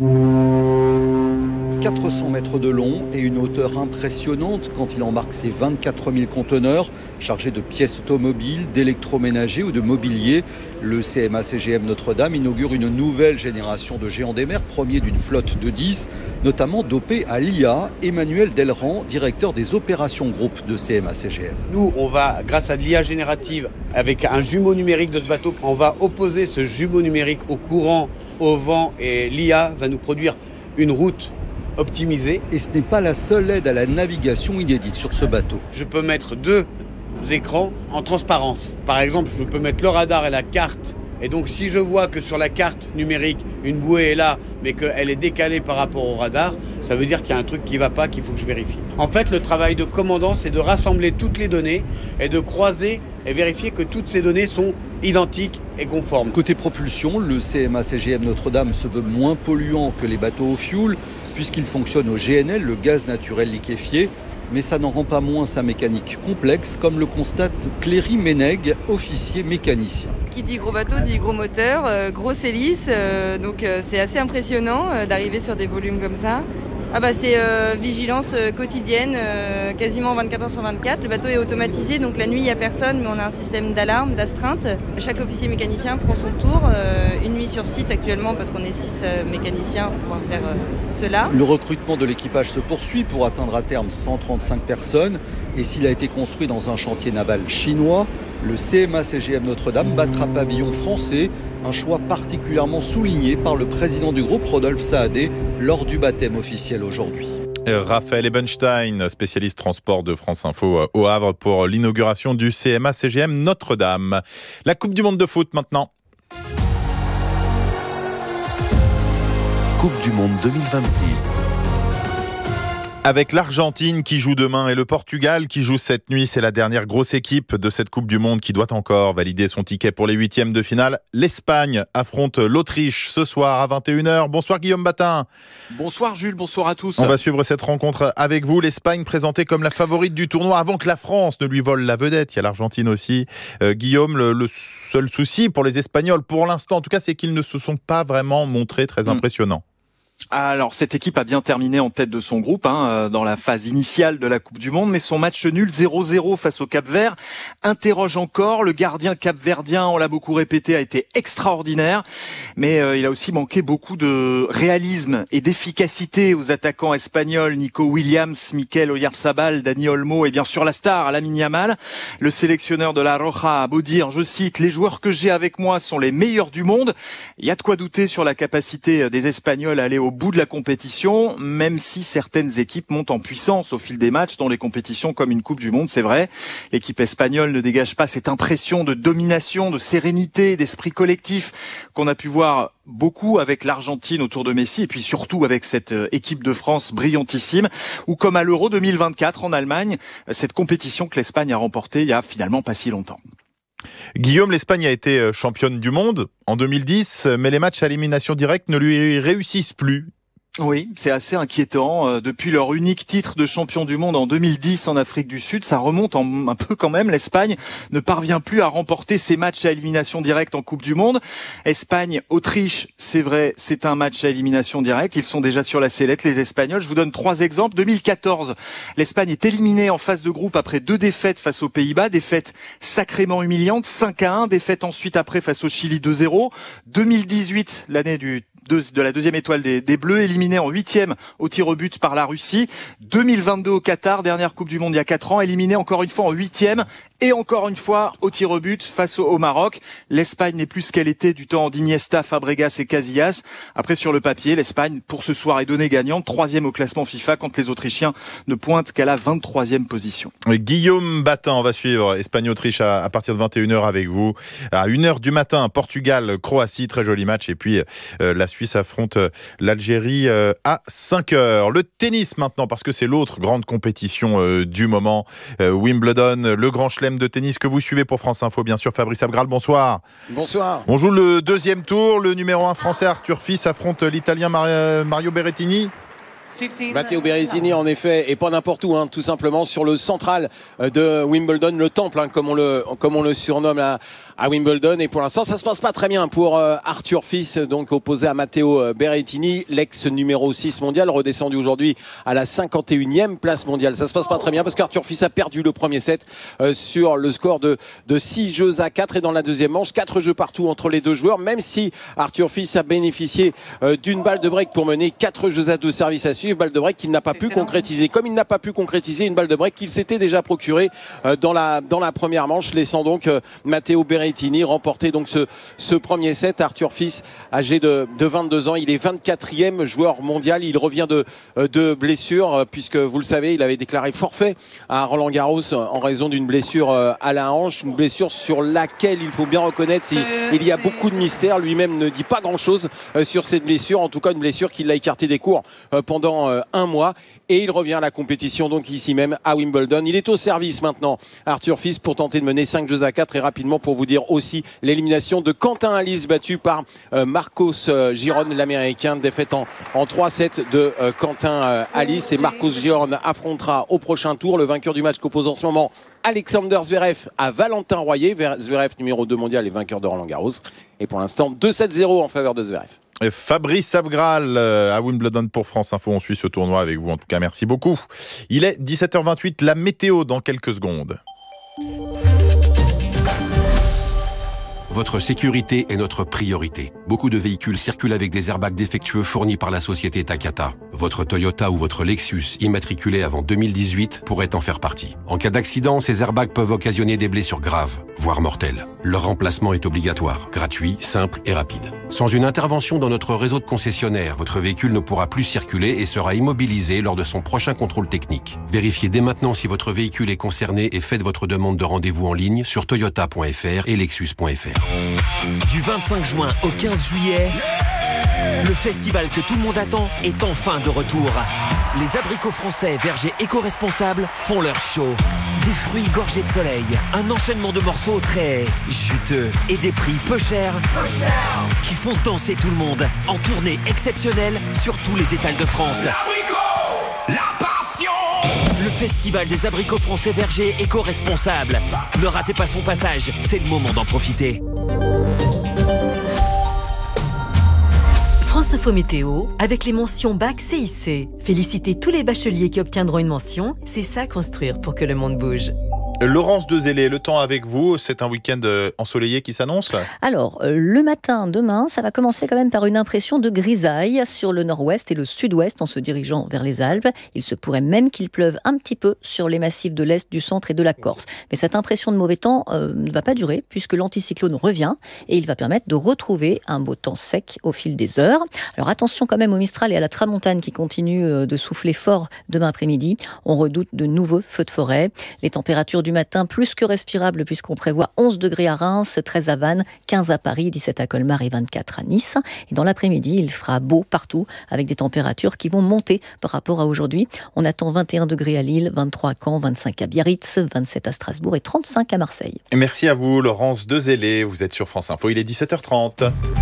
quatre cents mètres de long et une hauteur impressionnante quand il embarque ses vingt-quatre mille conteneurs chargés de pièces automobiles, d'électroménager ou de mobilier. Le C M A C G M Notre-Dame inaugure une nouvelle génération de géants des mers, premier d'une flotte de dix, notamment dopé à l'I A. Emmanuel Delran, directeur des opérations groupe de C M A C G M. Nous, on va, grâce à de l'I A générative, avec un jumeau numérique de notre bateau, on va opposer ce jumeau numérique au courant, au vent, et l'I A va nous produire une route optimisée. Et ce n'est pas la seule aide à la navigation inédite sur ce bateau. Je peux mettre deux écrans en transparence. Par exemple, je peux mettre le radar et la carte. Et donc, si je vois que sur la carte numérique, une bouée est là, mais qu'elle est décalée par rapport au radar, ça veut dire qu'il y a un truc qui ne va pas, qu'il faut que je vérifie. En fait, le travail de commandant, c'est de rassembler toutes les données et de croiser et vérifier que toutes ces données sont identiques et conformes. Côté propulsion, le C M A C G M Notre-Dame se veut moins polluant que les bateaux au fioul, puisqu'il fonctionne au G N L, le gaz naturel liquéfié. Mais ça n'en rend pas moins sa mécanique complexe, comme le constate Cléry Ménègue, officier mécanicien. Qui dit gros bateau dit gros moteur, euh, grosse hélice, euh, donc euh, c'est assez impressionnant euh, d'arriver sur des volumes comme ça. Ah bah c'est euh, vigilance euh, quotidienne, euh, quasiment vingt-quatre heures sur vingt-quatre. Le bateau est automatisé, donc la nuit il n'y a personne, mais on a un système d'alarme, d'astreinte. Chaque officier mécanicien prend son tour, euh, une nuit sur six actuellement, parce qu'on est six euh, mécaniciens pour pouvoir faire euh, cela. Le recrutement de l'équipage se poursuit pour atteindre à terme cent trente-cinq personnes. Et s'il a été construit dans un chantier naval chinois, le C M A C G M Notre-Dame battra pavillon français, un choix particulièrement souligné par le président du groupe, Rodolphe Saadé, lors du baptême officiel aujourd'hui. Raphaël Ebenstein, spécialiste transport de France Info au Havre pour l'inauguration du C M A C G M Notre-Dame. La Coupe du Monde de foot maintenant. Coupe du Monde deux mille vingt-six. Avec l'Argentine qui joue demain et le Portugal qui joue cette nuit, c'est la dernière grosse équipe de cette Coupe du Monde qui doit encore valider son ticket pour les huitièmes de finale. L'Espagne affronte l'Autriche ce soir à vingt et une heures. Bonsoir Guillaume Batin. Bonsoir Jules, bonsoir à tous. On va suivre cette rencontre avec vous. L'Espagne présentée comme la favorite du tournoi avant que la France ne lui vole la vedette. Il y a l'Argentine aussi. Euh, Guillaume, le, le seul souci pour les Espagnols pour l'instant, en tout cas, c'est qu'ils ne se sont pas vraiment montrés très impressionnants. Mmh. Alors, cette équipe a bien terminé en tête de son groupe hein, dans la phase initiale de la Coupe du Monde, mais son match nul zéro zéro face au Cap-Vert interroge encore. Le gardien capverdien, on l'a beaucoup répété, a été extraordinaire, mais euh, il a aussi manqué beaucoup de réalisme et d'efficacité aux attaquants espagnols, Nico Williams, Mikel Oyarzabal, Dani Olmo et bien sûr la star, Lamine Yamal. Le sélectionneur de la Roja a beau dire, je cite, « Les joueurs que j'ai avec moi sont les meilleurs du monde ». Il y a de quoi douter sur la capacité des Espagnols à aller au au bout de la compétition, même si certaines équipes montent en puissance au fil des matchs dans les compétitions comme une Coupe du Monde, c'est vrai. L'équipe espagnole ne dégage pas cette impression de domination, de sérénité, d'esprit collectif qu'on a pu voir beaucoup avec l'Argentine autour de Messi et puis surtout avec cette équipe de France brillantissime, ou comme à l'Euro deux mille vingt-quatre en Allemagne, cette compétition que l'Espagne a remportée il y a finalement pas si longtemps. Guillaume, l'Espagne a été championne du monde en deux mille dix, mais les matchs à élimination directe ne lui réussissent plus. Oui, c'est assez inquiétant. Depuis leur unique titre de champion du monde en deux mille dix en Afrique du Sud, ça remonte en, un peu quand même. L'Espagne ne parvient plus à remporter ses matchs à élimination directe en Coupe du Monde. Espagne-Autriche, c'est vrai, c'est un match à élimination directe. Ils sont déjà sur la sellette, les Espagnols. Je vous donne trois exemples. deux mille quatorze, l'Espagne est éliminée en phase de groupe après deux défaites face aux Pays-Bas. Défaite sacrément humiliante, cinq à un. Défaite ensuite après face au Chili deux zéro. deux mille dix-huit, l'année du De, de la deuxième étoile des, des Bleus, éliminé en huitième au tir au but par la Russie. deux mille vingt-deux au Qatar, dernière Coupe du Monde il y a quatre ans, éliminé encore une fois en huitième et encore une fois au tir au but face au, au Maroc. L'Espagne n'est plus ce qu'elle était du temps d'Iniesta, Fabregas et Casillas. Après, sur le papier, l'Espagne, pour ce soir, est donnée gagnante, troisième au classement FIFA, quand les Autrichiens ne pointent qu'à la vingt-troisième position. Guillaume Batin, on va suivre Espagne-Autriche à, à partir de vingt et une heures avec vous. À une heure du matin, Portugal-Croatie, très joli match. Et puis, euh, la Suisse affronte l'Algérie euh, à cinq heures. Le tennis maintenant, parce que c'est l'autre grande compétition euh, du moment. Euh, Wimbledon, le grand chelem de tennis que vous suivez pour France Info, bien sûr. Fabrice Abgral, bonsoir. Bonsoir. On joue le deuxième tour. Le numéro un français Arthur Fils affronte l'Italien Mario Berrettini. Matteo Berrettini, en effet, et pas n'importe où, hein, tout simplement sur le central de Wimbledon, le temple, hein, comme on le comme on le surnomme à, à Wimbledon. Et pour l'instant, ça se passe pas très bien pour euh, Arthur Fils, donc opposé à Matteo Berrettini, l'ex numéro six mondial, redescendu aujourd'hui à la cinquante et unième place mondiale. Ça se passe pas très bien parce qu'Arthur Fils a perdu le premier set euh, sur le score de de six jeux à quatre, et dans la deuxième manche, quatre jeux partout entre les deux joueurs, même si Arthur Fils a bénéficié euh, d'une balle de break pour mener quatre jeux à deux services à suivre. Balle de break qu'il n'a pas pu concrétiser, comme il n'a pas pu concrétiser une balle de break qu'il s'était déjà procurée euh, dans la dans la première manche, laissant donc euh, Matteo Berrettini remporter donc ce ce premier set. Arthur Fils, âgé de de vingt-deux ans, il est vingt-quatrième joueur mondial. Il revient de de blessure, euh, puisque vous le savez, il avait déclaré forfait à Roland Garros en raison d'une blessure euh, à la hanche, une blessure sur laquelle il faut bien reconnaître il, il y a beaucoup de mystères. Lui-même ne dit pas grand-chose euh, sur cette blessure, en tout cas une blessure qui l'a écarté des cours euh, pendant euh, un mois, et il revient à la compétition donc ici même à Wimbledon. Il est au service maintenant, Arthur Fils, pour tenter de mener cinq jeux à quatre, et rapidement pour vous dire aussi l'élimination de Quentin Halys, battu par euh, Marcos euh, Giron, l'américain, défaite en, en trois sept de euh, Quentin euh, Halys, et Marcos Giron affrontera au prochain tour le vainqueur du match qu'oppose en ce moment Alexander Zverev à Valentin Royer. Zverev numéro deux mondial et vainqueur de Roland Garros, et pour l'instant deux sept zéro en faveur de Zverev. Fabrice Abgral à Wimbledon pour France Info. On suit ce tournoi avec vous. En tout cas, merci beaucoup. Il est dix-sept heures vingt-huit. La météo dans quelques secondes. Votre sécurité est notre priorité. Beaucoup de véhicules circulent avec des airbags défectueux fournis par la société Takata. Votre Toyota ou votre Lexus immatriculé avant deux mille dix-huit pourrait en faire partie. En cas d'accident, ces airbags peuvent occasionner des blessures graves, voire mortelles. Leur remplacement est obligatoire, gratuit, simple et rapide. Sans une intervention dans notre réseau de concessionnaires, votre véhicule ne pourra plus circuler et sera immobilisé lors de son prochain contrôle technique. Vérifiez dès maintenant si votre véhicule est concerné et faites votre demande de rendez-vous en ligne sur toyota point f r et lexus point f r. Du vingt-cinq juin au quinze juillet, le festival que tout le monde attend est enfin de retour. Les abricots français vergers éco-responsables font leur show. Des fruits gorgés de soleil, un enchaînement de morceaux très juteux et des prix peu chers, peu cher, qui font danser tout le monde en tournée exceptionnelle sur tous les étals de France. L'abricot, la passion. Le festival des abricots français vergers éco-responsables. Ne ratez pas son passage, c'est le moment d'en profiter. France Info Météo, avec les mentions Bac C I C. Félicitez tous les bacheliers qui obtiendront une mention, c'est ça construire pour que le monde bouge. Laurence Dezélé, le temps avec vous, c'est un week-end ensoleillé qui s'annonce ? Alors, euh, le matin, demain, ça va commencer quand même par une impression de grisaille sur le nord-ouest et le sud-ouest en se dirigeant vers les Alpes. Il se pourrait même qu'il pleuve un petit peu sur les massifs de l'Est, du centre et de la Corse. Mais cette impression de mauvais temps euh, ne va pas durer puisque l'anticyclone revient et il va permettre de retrouver un beau temps sec au fil des heures. Alors attention quand même au Mistral et à la tramontane qui continuent de souffler fort demain après-midi. On redoute de nouveaux feux de forêt. Les températures du matin plus que respirables puisqu'on prévoit onze degrés à Reims, treize à Vannes, quinze à Paris, dix-sept à Colmar et vingt-quatre à Nice. Et dans l'après-midi, il fera beau partout avec des températures qui vont monter par rapport à aujourd'hui. On attend vingt et un degrés à Lille, vingt-trois à Caen, vingt-cinq à Biarritz, vingt-sept à Strasbourg et trente-cinq à Marseille. Et merci à vous Laurence Dezélé, vous êtes sur France Info, il est dix-sept heures trente.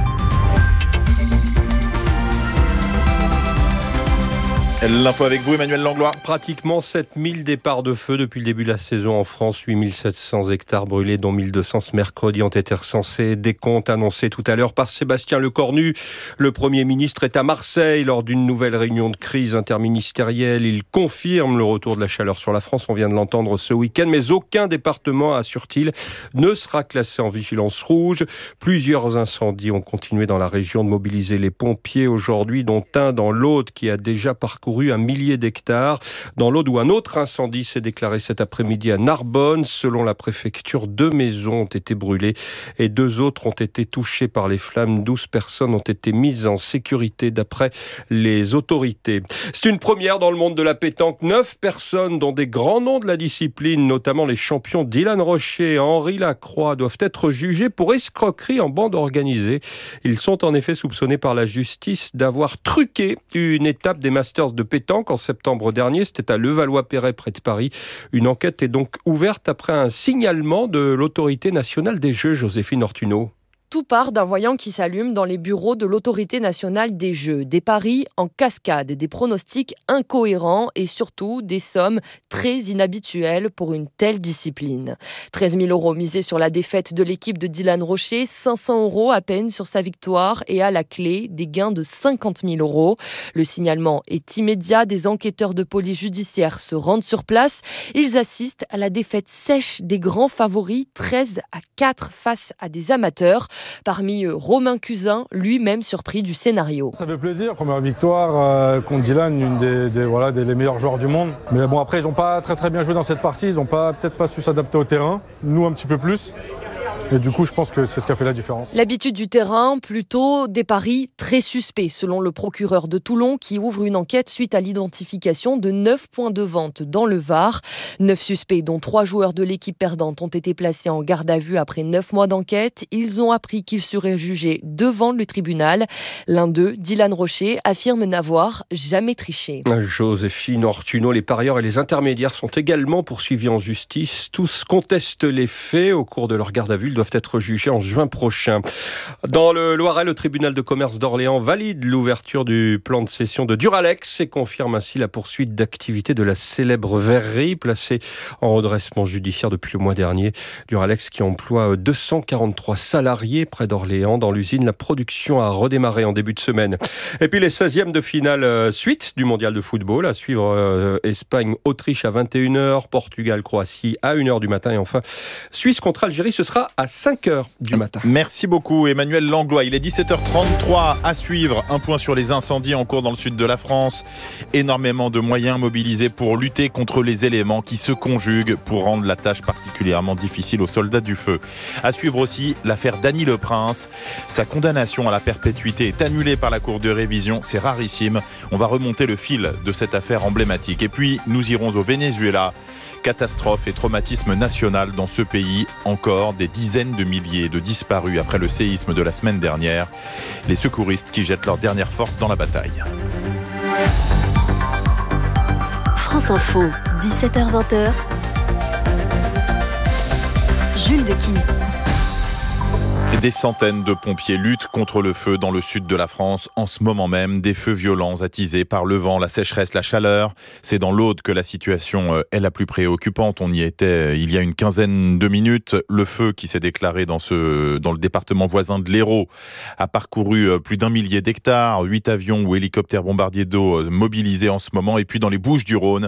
L'info avec vous, Emmanuel Langlois. Pratiquement sept mille départs de feu depuis le début de la saison en France. huit mille sept cents hectares brûlés, dont mille deux cents ce mercredi, ont été recensés. Décompte annoncé tout à l'heure par Sébastien Lecornu. Le Premier ministre est à Marseille lors d'une nouvelle réunion de crise interministérielle. Il confirme le retour de la chaleur sur la France. On vient de l'entendre ce week-end. Mais aucun département, assure-t-il, ne sera classé en vigilance rouge. Plusieurs incendies ont continué dans la région de mobiliser les pompiers aujourd'hui, dont un dans l'Aude qui a déjà parcouru un millier d'hectares. Dans l'Aude, où un autre incendie s'est déclaré cet après-midi à Narbonne. Selon la préfecture, deux maisons ont été brûlées et deux autres ont été touchées par les flammes. douze personnes ont été mises en sécurité d'après les autorités. C'est une première dans le monde de la pétanque. Neuf personnes, dont des grands noms de la discipline, notamment les champions Dylan Rocher et Henri Lacroix, doivent être jugés pour escroquerie en bande organisée. Ils sont en effet soupçonnés par la justice d'avoir truqué une étape des Masters de pétanque en septembre dernier. C'était à Levallois-Perret, près de Paris. Une enquête est donc ouverte après un signalement de l'autorité nationale des Jeux, Joséphine Ortuno. Tout part d'un voyant qui s'allume dans les bureaux de l'autorité nationale des Jeux. Des paris en cascade, des pronostics incohérents et surtout des sommes très inhabituelles pour une telle discipline. treize mille euros misés sur la défaite de l'équipe de Dylan Rocher, cinq cents euros à peine sur sa victoire et à la clé, des gains de cinquante mille euros. Le signalement est immédiat. Des enquêteurs de police judiciaire se rendent sur place. Ils assistent à la défaite sèche des grands favoris, treize à quatre face à des amateurs. Parmi eux, Romain Cusin, lui-même surpris du scénario. Ça fait plaisir, première victoire euh, contre Dylan, une des, des, voilà, des les meilleurs joueurs du monde. Mais bon, après, ils n'ont pas très très bien joué dans cette partie, ils n'ont pas, peut-être pas su s'adapter au terrain, nous un petit peu plus. Et du coup, je pense que c'est ce qui a fait la différence. L'habitude du terrain, plutôt des paris très suspects, selon le procureur de Toulon, qui ouvre une enquête suite à l'identification de neuf points de vente dans le Var. Neuf suspects, dont trois joueurs de l'équipe perdante, ont été placés en garde à vue après neuf mois d'enquête. Ils ont appris qu'ils seraient jugés devant le tribunal. L'un d'eux, Dylan Rocher, affirme n'avoir jamais triché. Joséphine Ortuno, les parieurs et les intermédiaires sont également poursuivis en justice. Tous contestent les faits au cours de leur garde à vue. Doivent être jugés en juin prochain. Dans le Loiret, le tribunal de commerce d'Orléans valide l'ouverture du plan de cession de Duralex et confirme ainsi la poursuite d'activité de la célèbre verrerie placée en redressement judiciaire depuis le mois dernier. Duralex qui emploie deux cent quarante-trois salariés près d'Orléans. Dans l'usine, la production a redémarré en début de semaine. Et puis les seizièmes de finale suite du mondial de football, à suivre euh, Espagne-Autriche à vingt et une heures, Portugal-Croatie à une heure du matin et enfin Suisse contre Algérie, ce sera à cinq heures du matin. Merci beaucoup Emmanuel Langlois. Il est dix-sept heures trente-trois à suivre. Un point sur les incendies en cours dans le sud de la France. Énormément de moyens mobilisés pour lutter contre les éléments qui se conjuguent pour rendre la tâche particulièrement difficile aux soldats du feu. À suivre aussi l'affaire Dany Le Prince. Sa condamnation à la perpétuité est annulée par la Cour de révision. C'est rarissime. On va remonter le fil de cette affaire emblématique. Et puis nous irons au Venezuela. Catastrophe et traumatisme national dans ce pays. Encore des dizaines de milliers de disparus après le séisme de la semaine dernière. Les secouristes qui jettent leur dernière force dans la bataille. France Info, dix-sept heures vingt. Jules de Kiss. Des centaines de pompiers luttent contre le feu dans le sud de la France en ce moment même. Des feux violents attisés par le vent, la sécheresse, la chaleur. C'est dans l'Aude que la situation est la plus préoccupante. On y était il y a une quinzaine de minutes. Le feu qui s'est déclaré dans, ce, dans le département voisin de l'Hérault a parcouru plus d'un millier d'hectares. Huit avions ou hélicoptères bombardiers d'eau mobilisés en ce moment. Et puis dans les Bouches-du-Rhône,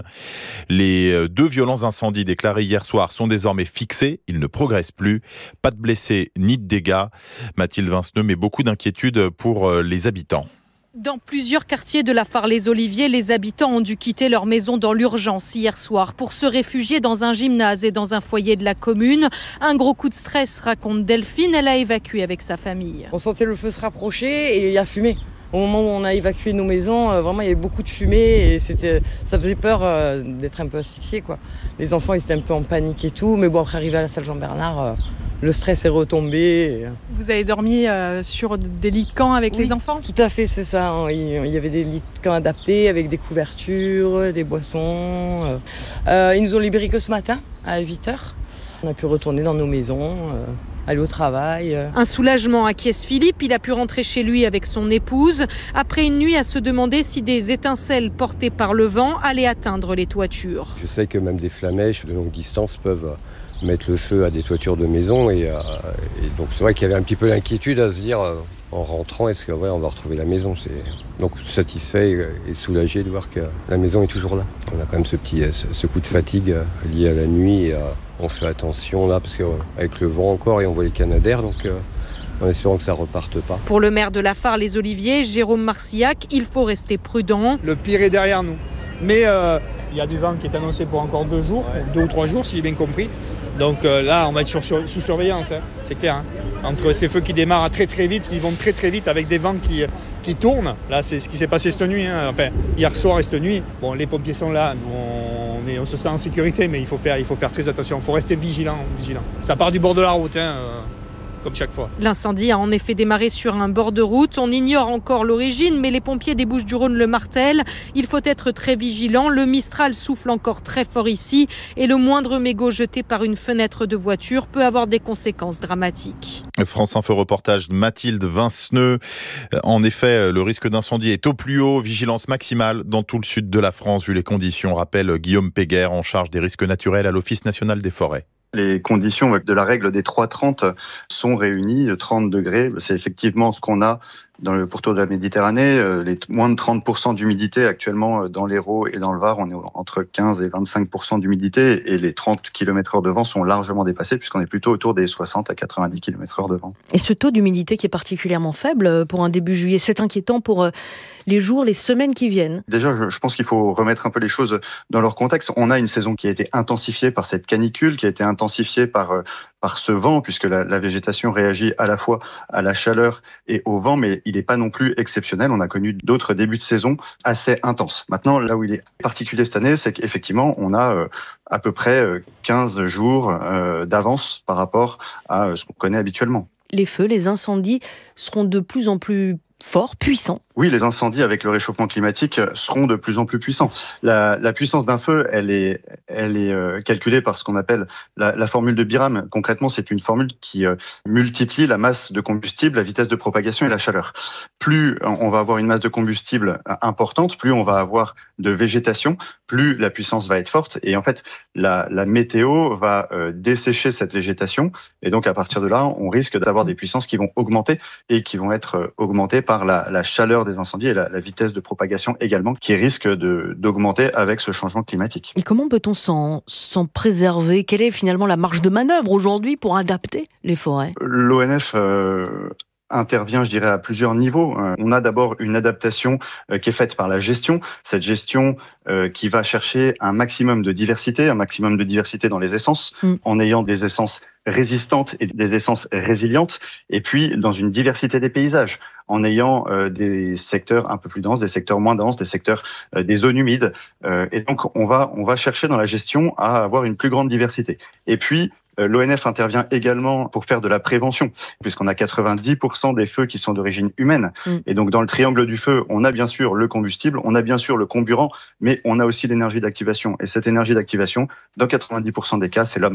les deux violents incendies déclarés hier soir sont désormais fixés. Ils ne progressent plus. Pas de blessés ni de dégâts. Mathilde Vinceneux, mais beaucoup d'inquiétudes pour les habitants. Dans plusieurs quartiers de la Fare-les-Oliviers, les habitants ont dû quitter leur maison dans l'urgence hier soir pour se réfugier dans un gymnase et dans un foyer de la commune. Un gros coup de stress, raconte Delphine, elle a évacué avec sa famille. On sentait le feu se rapprocher et il y a fumé. Au moment où on a évacué nos maisons, euh, vraiment il y avait beaucoup de fumée et c'était, ça faisait peur euh, d'être un peu asphyxié, quoi. Les enfants ils étaient un peu en panique et tout, mais bon après arrivé à la salle Jean-Bernard, euh, le stress est retombé. Et... Vous avez dormi euh, sur des lits de camp avec oui, les enfants ? Tout à fait, c'est ça. Il y avait des lits de camp adaptés avec des couvertures, des boissons. Euh, ils nous ont libérés que ce matin à huit heures. On a pu retourner dans nos maisons. Euh... aller au travail. Un soulagement acquiesce Philippe, il a pu rentrer chez lui avec son épouse, après une nuit à se demander si des étincelles portées par le vent allaient atteindre les toitures. Je sais que même des flamèches de longue distance peuvent mettre le feu à des toitures de maisons et, euh, et donc c'est vrai qu'il y avait un petit peu l'inquiétude à se dire euh, en rentrant, est-ce que ouais, on va retrouver la maison. C'est... Donc satisfait et soulagé de voir que la maison est toujours là. On a quand même ce petit ce, ce coup de fatigue lié à la nuit et euh, on fait attention là parce qu'avec le vent encore et on voit les canadaires, donc euh, en espérant que ça reparte pas. Pour le maire de la Fare-les-Oliviers, Jérôme Marcillac, il faut rester prudent. Le pire est derrière nous, mais euh, il y a du vent qui est annoncé pour encore deux jours, ouais. deux ou trois jours si j'ai bien compris. Donc euh, là, on va être sur, sur, sous surveillance, hein. C'est clair. Hein. Entre ces feux qui démarrent très très vite, ils vont très très vite avec des vents qui, qui tournent. Là, c'est ce qui s'est passé cette nuit, hein. Enfin hier soir et cette nuit. Bon, les pompiers sont là, nous, on, est, on se sent en sécurité, mais il faut faire, il faut faire très attention. Il faut rester vigilant, vigilant. Ça part du bord de la route, hein, euh, comme chaque fois. L'incendie a en effet démarré sur un bord de route. On ignore encore l'origine, mais les pompiers des Bouches-du-Rhône le martèlent. Il faut être très vigilant. Le Mistral souffle encore très fort ici et le moindre mégot jeté par une fenêtre de voiture peut avoir des conséquences dramatiques. France Info reportage de Mathilde Vinceneux. En effet, le risque d'incendie est au plus haut. Vigilance maximale dans tout le sud de la France, vu les conditions, rappelle Guillaume Péguerre, en charge des risques naturels à l'Office national des forêts. Les conditions de la règle des trois trente sont réunies. trente degrés, c'est effectivement ce qu'on a dans le pourtour de la Méditerranée. Les moins de trente pour cent d'humidité actuellement dans l'Hérault et dans le Var. On est entre quinze et vingt-cinq pour cent d'humidité et les trente kilomètres heure de vent sont largement dépassés puisqu'on est plutôt autour des soixante à quatre-vingt-dix kilomètres heure de vent. Et ce taux d'humidité qui est particulièrement faible pour un début juillet, c'est inquiétant pour les jours, les semaines qui viennent. Déjà, je, je pense qu'il faut remettre un peu les choses dans leur contexte. On a une saison qui a été intensifiée par cette canicule, qui a été intensifiée par par ce vent, puisque la, la végétation réagit à la fois à la chaleur et au vent, mais il n'est pas non plus exceptionnel. On a connu d'autres débuts de saison assez intenses. Maintenant, là où il est particulier cette année, c'est qu'effectivement, on a euh, à peu près quinze jours euh, d'avance par rapport à ce qu'on connaît habituellement. Les feux, les incendies seront de plus en plus forts, puissants. Oui, les incendies avec le réchauffement climatique seront de plus en plus puissants. La, la puissance d'un feu, elle est, elle est euh, calculée par ce qu'on appelle la, la formule de Biram. Concrètement, c'est une formule qui euh, multiplie la masse de combustible, la vitesse de propagation et la chaleur. Plus on va avoir une masse de combustible importante, plus on va avoir de végétation, plus la puissance va être forte. Et en fait, la, la météo va euh, dessécher cette végétation. Et donc, à partir de là, on risque d'avoir des puissances qui vont augmenter et qui vont être euh, augmentées par la, la chaleur des incendies et la, la vitesse de propagation également, qui risque de, d'augmenter avec ce changement climatique. Et comment peut-on s'en, s'en préserver ? Quelle est finalement la marge de manœuvre aujourd'hui pour adapter les forêts ? L'O N F euh, intervient, je dirais, à plusieurs niveaux. On a d'abord une adaptation euh, qui est faite par la gestion. Cette gestion euh, qui va chercher un maximum de diversité, un maximum de diversité dans les essences, mmh. en ayant des essences résistantes et des essences résilientes, et puis dans une diversité des paysages, en ayant euh, des secteurs un peu plus denses, des secteurs moins denses, des secteurs euh, des zones humides. Euh, et donc on va on va chercher dans la gestion à avoir une plus grande diversité. Et puis euh, l'O N F intervient également pour faire de la prévention, puisqu'on a quatre-vingt-dix pour cent des feux qui sont d'origine humaine. Mmh. Et donc dans le triangle du feu, on a bien sûr le combustible, on a bien sûr le comburant, mais on a aussi l'énergie d'activation. Et cette énergie d'activation, dans quatre-vingt-dix pour cent des cas, c'est l'homme.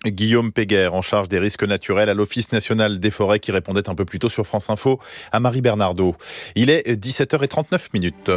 Guillaume Péguerre, en charge des risques naturels à l'Office national des forêts, qui répondait un peu plus tôt sur France Info à Marie Bernardo. Il est dix-sept heures trente-neuf minutes.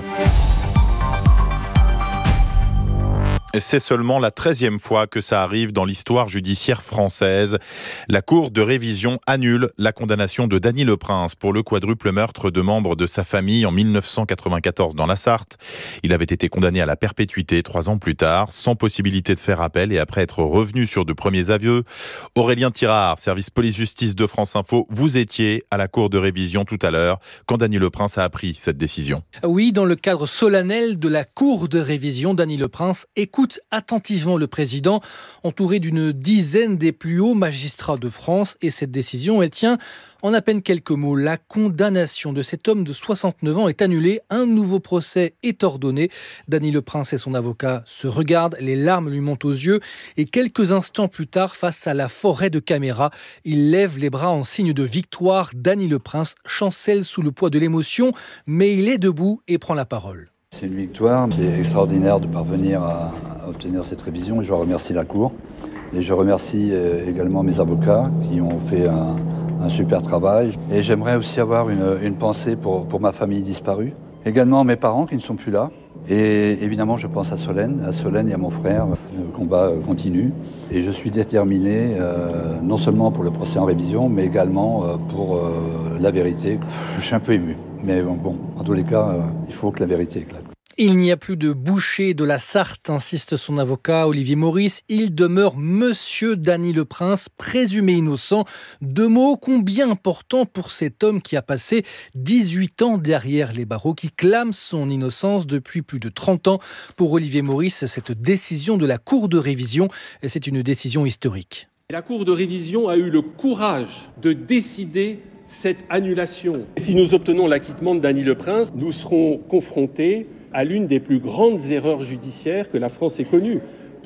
C'est seulement la treizième fois que ça arrive dans l'histoire judiciaire française. La Cour de révision annule la condamnation de Dany Leprince pour le quadruple meurtre de membres de sa famille en mille neuf cent quatre-vingt-quatorze dans la Sarthe. Il avait été condamné à la perpétuité trois ans plus tard, sans possibilité de faire appel et après être revenu sur de premiers aveux. Aurélien Tirard, service police-justice de France Info, vous étiez à la Cour de révision tout à l'heure quand Dany Leprince a appris cette décision. Oui, dans le cadre solennel de la Cour de révision, Dany Leprince écoute attentivement le président, entouré d'une dizaine des plus hauts magistrats de France. Et cette décision, elle tient en à peine quelques mots. La condamnation de cet homme de soixante-neuf ans est annulée. Un nouveau procès est ordonné. Dany Leprince et son avocat se regardent, les larmes lui montent aux yeux. Et quelques instants plus tard, face à la forêt de caméras, il lève les bras en signe de victoire. Dany Leprince chancelle sous le poids de l'émotion, mais il est debout et prend la parole. C'est une victoire, c'est extraordinaire de parvenir à obtenir cette révision et je remercie la Cour. Et je remercie également mes avocats qui ont fait un, un super travail. Et j'aimerais aussi avoir une, une pensée pour, pour ma famille disparue. Également mes parents qui ne sont plus là. Et évidemment, je pense à Solène, à Solène et à mon frère. Le combat continue. Et je suis déterminé, euh, non seulement pour le procès en révision, mais également euh, pour euh, la vérité. Je suis un peu ému. Mais bon, bon en tous les cas, euh, il faut que la vérité éclate. Il n'y a plus de boucher de la Sarthe, insiste son avocat Olivier Maurice. Il demeure Monsieur Dany Leprince, présumé innocent. Deux mots combien importants pour cet homme qui a passé dix-huit ans derrière les barreaux, qui clame son innocence depuis plus de trente ans. Pour Olivier Maurice, cette décision de la Cour de révision, c'est une décision historique. La Cour de révision a eu le courage de décider cette annulation. Si nous obtenons l'acquittement de Dany Leprince, nous serons confrontés à l'une des plus grandes erreurs judiciaires que la France ait connues,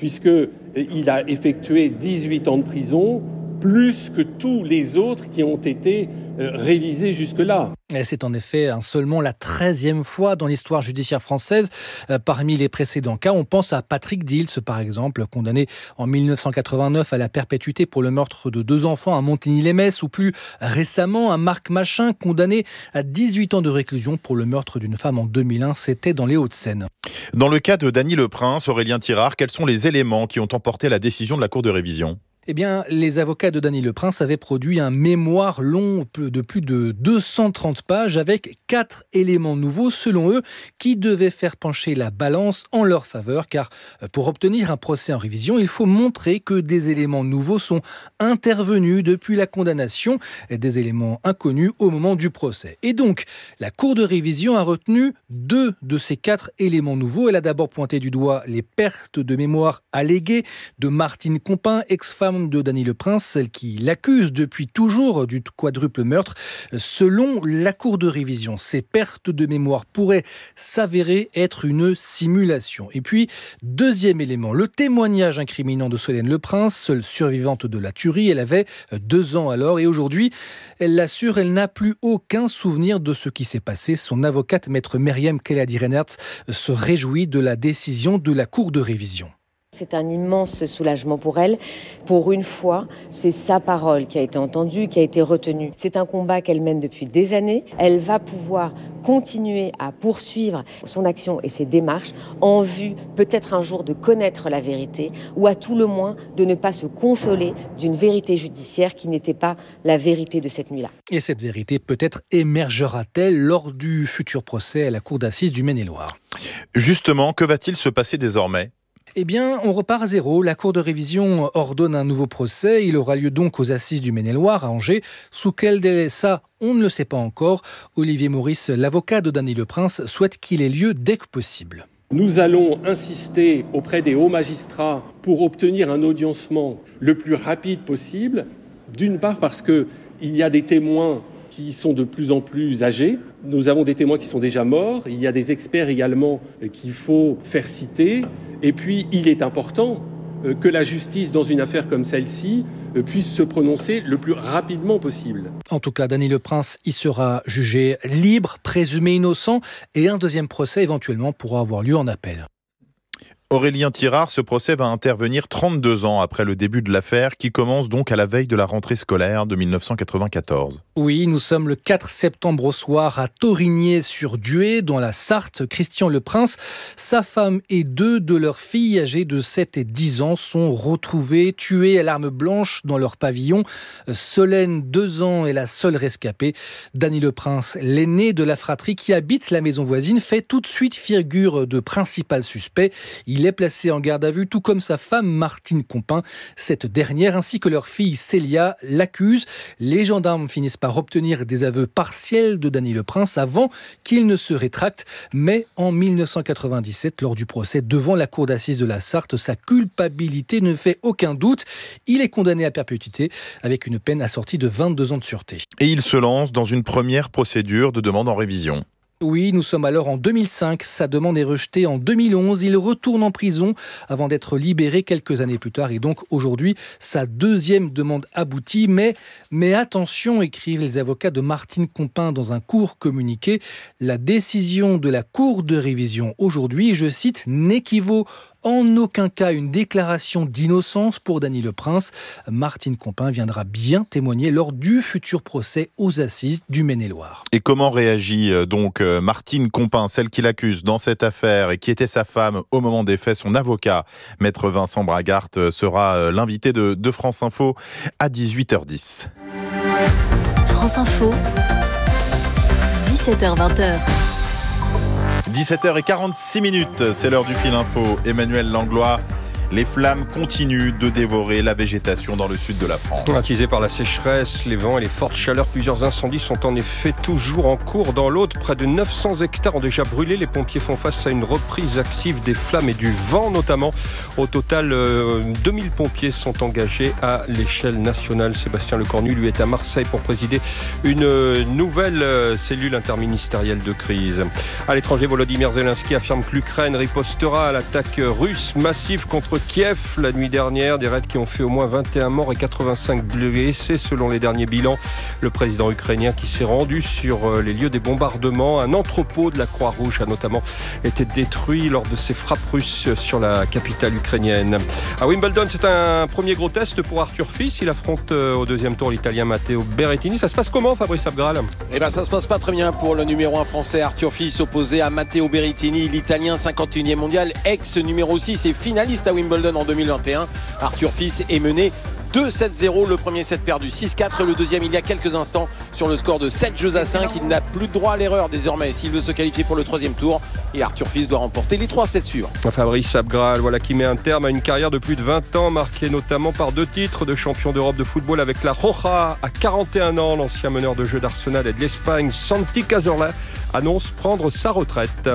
puisqu'il a effectué dix-huit ans de prison, plus que tous les autres qui ont été révisés jusque-là. Et c'est en effet seulement la treizième fois dans l'histoire judiciaire française. Euh, parmi les précédents cas, on pense à Patrick Dils, par exemple, condamné en mille neuf cent quatre-vingt-neuf à la perpétuité pour le meurtre de deux enfants à Montigny-lès-Metz, ou plus récemment à Marc Machin, condamné à dix-huit ans de réclusion pour le meurtre d'une femme en deux mille un. C'était dans les Hauts-de-Seine. Dans le cas de Dany Leprince, Aurélien Tirard, quels sont les éléments qui ont emporté la décision de la Cour de révision ? Eh bien, les avocats de Dany Leprince avaient produit un mémoire long de plus de deux cent trente pages avec quatre éléments nouveaux, selon eux, qui devaient faire pencher la balance en leur faveur. Car pour obtenir un procès en révision, il faut montrer que des éléments nouveaux sont intervenus depuis la condamnation, des éléments inconnus au moment du procès. Et donc, la Cour de révision a retenu deux de ces quatre éléments nouveaux. Elle a d'abord pointé du doigt les pertes de mémoire alléguées de Martine Compin, ex-femme de Dany Leprince, celle qui l'accuse depuis toujours du quadruple meurtre. Selon la Cour de révision, ces pertes de mémoire pourraient s'avérer être une simulation. Et puis, deuxième élément, le témoignage incriminant de Solène Leprince, seule survivante de la tuerie. Elle avait deux ans alors et aujourd'hui, elle l'assure, elle n'a plus aucun souvenir de ce qui s'est passé. Son avocate, maître Myriam Keladi-Reinertz, se réjouit de la décision de la Cour de révision. C'est un immense soulagement pour elle. Pour une fois, c'est sa parole qui a été entendue, qui a été retenue. C'est un combat qu'elle mène depuis des années. Elle va pouvoir continuer à poursuivre son action et ses démarches en vue peut-être un jour de connaître la vérité ou à tout le moins de ne pas se consoler d'une vérité judiciaire qui n'était pas la vérité de cette nuit-là. Et cette vérité peut-être émergera-t-elle lors du futur procès à la Cour d'assises du Maine-et-Loire. Justement, que va-t-il se passer désormais ? Eh bien, on repart à zéro. La Cour de révision ordonne un nouveau procès. Il aura lieu donc aux assises du Maine-et-Loire, à Angers. Sous quel délai ça, on ne le sait pas encore. Olivier Maurice, l'avocat de Dany Leprince, souhaite qu'il ait lieu dès que possible. Nous allons insister auprès des hauts magistrats pour obtenir un audiencement le plus rapide possible. D'une part parce qu'il y a des témoins qui sont de plus en plus âgés. Nous avons des témoins qui sont déjà morts. Il y a des experts également qu'il faut faire citer. Et puis, il est important que la justice, dans une affaire comme celle-ci, puisse se prononcer le plus rapidement possible. En tout cas, Dany Leprince y sera jugé libre, présumé innocent, et un deuxième procès éventuellement pourra avoir lieu en appel. Aurélien Tirard, ce procès va intervenir trente-deux ans après le début de l'affaire qui commence donc à la veille de la rentrée scolaire de mille neuf cent quatre-vingt-quatorze. Oui, nous sommes le quatre septembre au soir à Torigné-sur-Dué, dans la Sarthe. Christian Leprince, sa femme et deux de leurs filles âgées de sept et dix ans sont retrouvées tuées à l'arme blanche dans leur pavillon. Solène, deux ans, est la seule rescapée. Dany Leprince, l'aîné de la fratrie qui habite la maison voisine, fait tout de suite figure de principal suspect. Il est placé en garde à vue, tout comme sa femme Martine Compin. Cette dernière, ainsi que leur fille Célia, l'accusent. Les gendarmes finissent par obtenir des aveux partiels de Dany Leprince avant qu'il ne se rétracte. Mais en mille neuf cent quatre-vingt-dix-sept, lors du procès devant la cour d'assises de la Sarthe, sa culpabilité ne fait aucun doute. Il est condamné à perpétuité avec une peine assortie de vingt-deux ans de sûreté. Et il se lance dans une première procédure de demande en révision. Oui, nous sommes alors en deux mille cinq. Sa demande est rejetée en deux mille onze. Il retourne en prison avant d'être libéré quelques années plus tard. Et donc aujourd'hui, sa deuxième demande aboutit. Mais, mais attention, écrivent les avocats de Martine Compin dans un court communiqué. La décision de la Cour de révision aujourd'hui, je cite, n'équivaut en aucun cas une déclaration d'innocence pour Dany Leprince. Martine Compin viendra bien témoigner lors du futur procès aux assises du Maine-et-Loire. Et comment réagit donc Martine Compin, celle qui l'accuse dans cette affaire et qui était sa femme au moment des faits? Son avocat, maître Vincent Bragart, sera l'invité de, de France Info à dix-huit heures dix. France Info, dix-sept heures vingt. dix-sept heures quarante-six minutes, c'est l'heure du fil info. Emmanuel Langlois. Les flammes continuent de dévorer la végétation dans le sud de la France. Attisés par la sécheresse, les vents et les fortes chaleurs, plusieurs incendies sont en effet toujours en cours dans l'Aude. Près de neuf cents hectares ont déjà brûlé. Les pompiers font face à une reprise active des flammes et du vent notamment. Au total, euh, deux mille pompiers sont engagés à l'échelle nationale. Sébastien Lecornu, lui, est à Marseille pour présider une nouvelle cellule interministérielle de crise. À l'étranger, Volodymyr Zelensky affirme que l'Ukraine ripostera à l'attaque russe massive contre Kiev la nuit dernière, des raids qui ont fait au moins vingt et un morts et quatre-vingt-cinq blessés selon les derniers bilans. Le président ukrainien qui s'est rendu sur les lieux des bombardements, un entrepôt de la Croix-Rouge a notamment été détruit lors de ces frappes russes sur la capitale ukrainienne. À Wimbledon, c'est un premier gros test pour Arthur Fils. Il affronte au deuxième tour l'Italien Matteo Berrettini. Ça se passe comment, Fabrice Abgral? Eh ben, ça se passe pas très bien pour le numéro un français Arthur Fils, opposé à Matteo Berrettini, l'Italien cinquante et unième mondial, ex-numéro six et finaliste à Wimbledon en deux mille vingt et un. Arthur Fils est mené deux sept zéro, le premier set perdu six quatre et le deuxième il y a quelques instants sur le score de sept jeux à cinq. Il n'a plus droit à l'erreur désormais s'il veut se qualifier pour le troisième tour et Arthur Fils doit remporter les trois sets suivants. Fabrice Abgral, voilà qui met un terme à une carrière de plus de vingt ans marquée notamment par deux titres de champion d'Europe de football avec la Roja. À quarante et un ans, l'ancien meneur de jeu d'Arsenal et de l'Espagne, Santi Cazorla, annonce prendre sa retraite.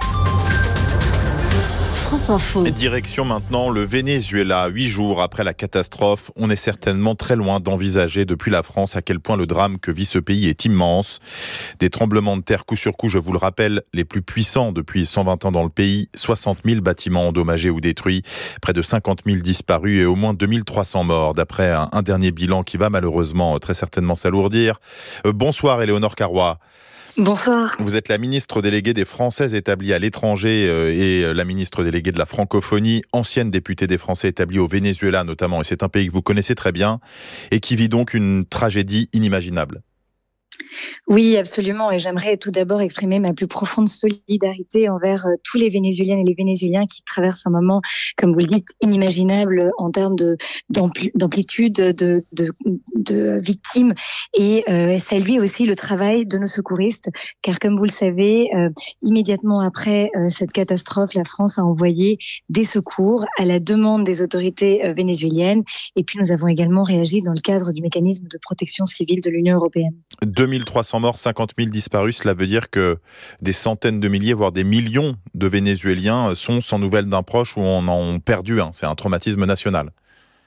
France Info. Direction maintenant le Venezuela. Huit jours après la catastrophe, on est certainement très loin d'envisager depuis la France à quel point le drame que vit ce pays est immense. Des tremblements de terre coup sur coup, je vous le rappelle, les plus puissants depuis cent vingt ans dans le pays. soixante mille bâtiments endommagés ou détruits, près de cinquante mille disparus et au moins deux mille trois cents morts, d'après un, un dernier bilan qui va malheureusement très certainement s'alourdir. Euh, bonsoir Éléonore Carrois. Bonsoir. Vous êtes la ministre déléguée des Françaises établies à l'étranger et la ministre déléguée de la francophonie, ancienne députée des Français établis au Venezuela notamment, et c'est un pays que vous connaissez très bien et qui vit donc une tragédie inimaginable. Oui, absolument. Et j'aimerais tout d'abord exprimer ma plus profonde solidarité envers tous les Vénézuéliennes et les Vénézuéliens qui traversent un moment, comme vous le dites, inimaginable en termes de, d'ampli, d'amplitude, de, de, de victimes. Et euh, saluer aussi le travail de nos secouristes, car comme vous le savez, euh, immédiatement après euh, cette catastrophe, la France a envoyé des secours à la demande des autorités euh, vénézuéliennes. Et puis nous avons également réagi dans le cadre du mécanisme de protection civile de l'Union européenne. deux mille trois cents morts, cinquante mille disparus, cela veut dire que des centaines de milliers, voire des millions de Vénézuéliens sont sans nouvelles d'un proche ou en ont perdu un. C'est un traumatisme national.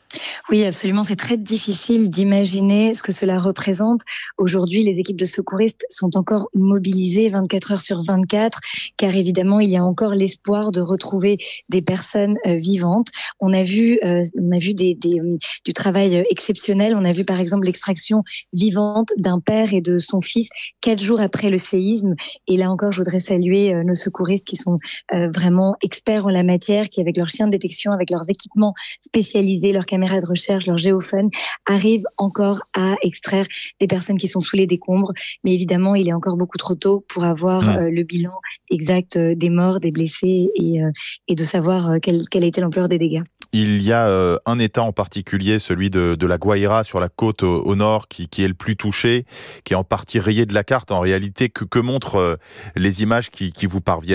Oui, absolument. C'est très difficile d'imaginer ce que cela représente. Aujourd'hui, les équipes de secouristes sont encore mobilisées vingt-quatre heures sur vingt-quatre, car évidemment, il y a encore l'espoir de retrouver des personnes euh, vivantes. On a vu, euh, on a vu des, des, du travail exceptionnel. On a vu par exemple l'extraction vivante d'un père et de son fils quatre jours après le séisme. Et là encore, je voudrais saluer euh, nos secouristes qui sont euh, vraiment experts en la matière, qui avec leurs chiens de détection, avec leurs équipements spécialisés, leurs caméras de recherche, leur géophone, arrivent encore à extraire des personnes qui sont sous les décombres. Mais évidemment, il est encore beaucoup trop tôt pour avoir mmh. euh, le bilan exact euh, des morts, des blessés et, euh, et de savoir euh, quelle, quelle a été l'ampleur des dégâts. Il y a euh, un État en particulier, celui de, de la Guaira sur la côte au, au nord, qui, qui est le plus touché, qui est en partie rayé de la carte. En réalité, que, que montrent euh, les images qui, qui vous parviennent ?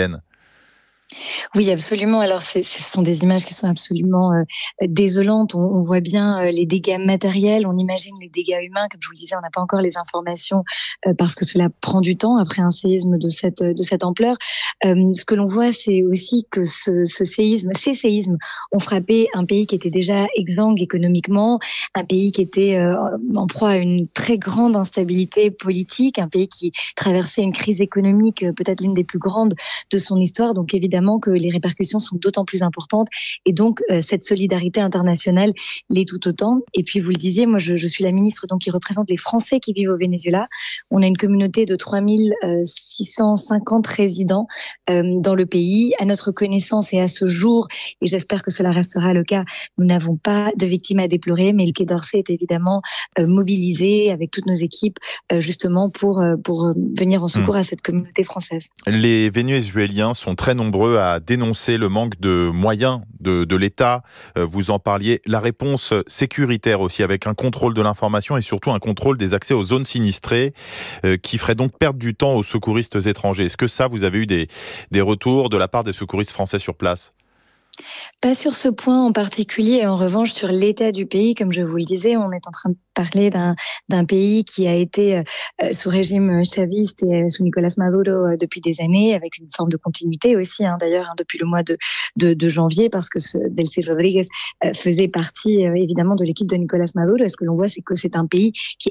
Oui, absolument. Alors, c'est, ce sont des images qui sont absolument euh, désolantes. On, on voit bien euh, les dégâts matériels, on imagine les dégâts humains. Comme je vous le disais, on n'a pas encore les informations euh, parce que cela prend du temps après un séisme de cette de cette ampleur. Euh, ce que l'on voit, c'est aussi que ce, ce séisme, ces séismes ont frappé un pays qui était déjà exsangue économiquement, un pays qui était euh, en proie à une très grande instabilité politique, un pays qui traversait une crise économique euh, peut-être l'une des plus grandes de son histoire. Donc, évidemment, Évidemment que les répercussions sont d'autant plus importantes et donc euh, cette solidarité internationale l'est tout autant. Et puis vous le disiez, moi je, je suis la ministre donc qui représente les Français qui vivent au Venezuela. On a une communauté de trois mille six cent cinquante résidents euh, dans le pays. À notre connaissance et à ce jour, et j'espère que cela restera le cas, nous n'avons pas de victimes à déplorer, mais le Quai d'Orsay est évidemment euh, mobilisé avec toutes nos équipes euh, justement pour, euh, pour venir en secours mmh. à cette communauté française. Les Vénézuéliens sont très nombreux à dénoncer le manque de moyens de, de l'État. Vous en parliez. La réponse sécuritaire aussi, avec un contrôle de l'information et surtout un contrôle des accès aux zones sinistrées euh, qui ferait donc perdre du temps aux secouristes étrangers. Est-ce que ça, vous avez eu des, des retours de la part des secouristes français sur place ? Pas sur ce point en particulier. En revanche, sur l'état du pays, comme je vous le disais, on est en train de parler d'un, d'un pays qui a été euh, sous régime chaviste et sous Nicolas Maduro euh, depuis des années, avec une forme de continuité aussi, hein, d'ailleurs, hein, depuis le mois de, de, de janvier, parce que ce Delcy Rodríguez euh, faisait partie, euh, évidemment, de l'équipe de Nicolas Maduro. Et ce que l'on voit, c'est que c'est un pays qui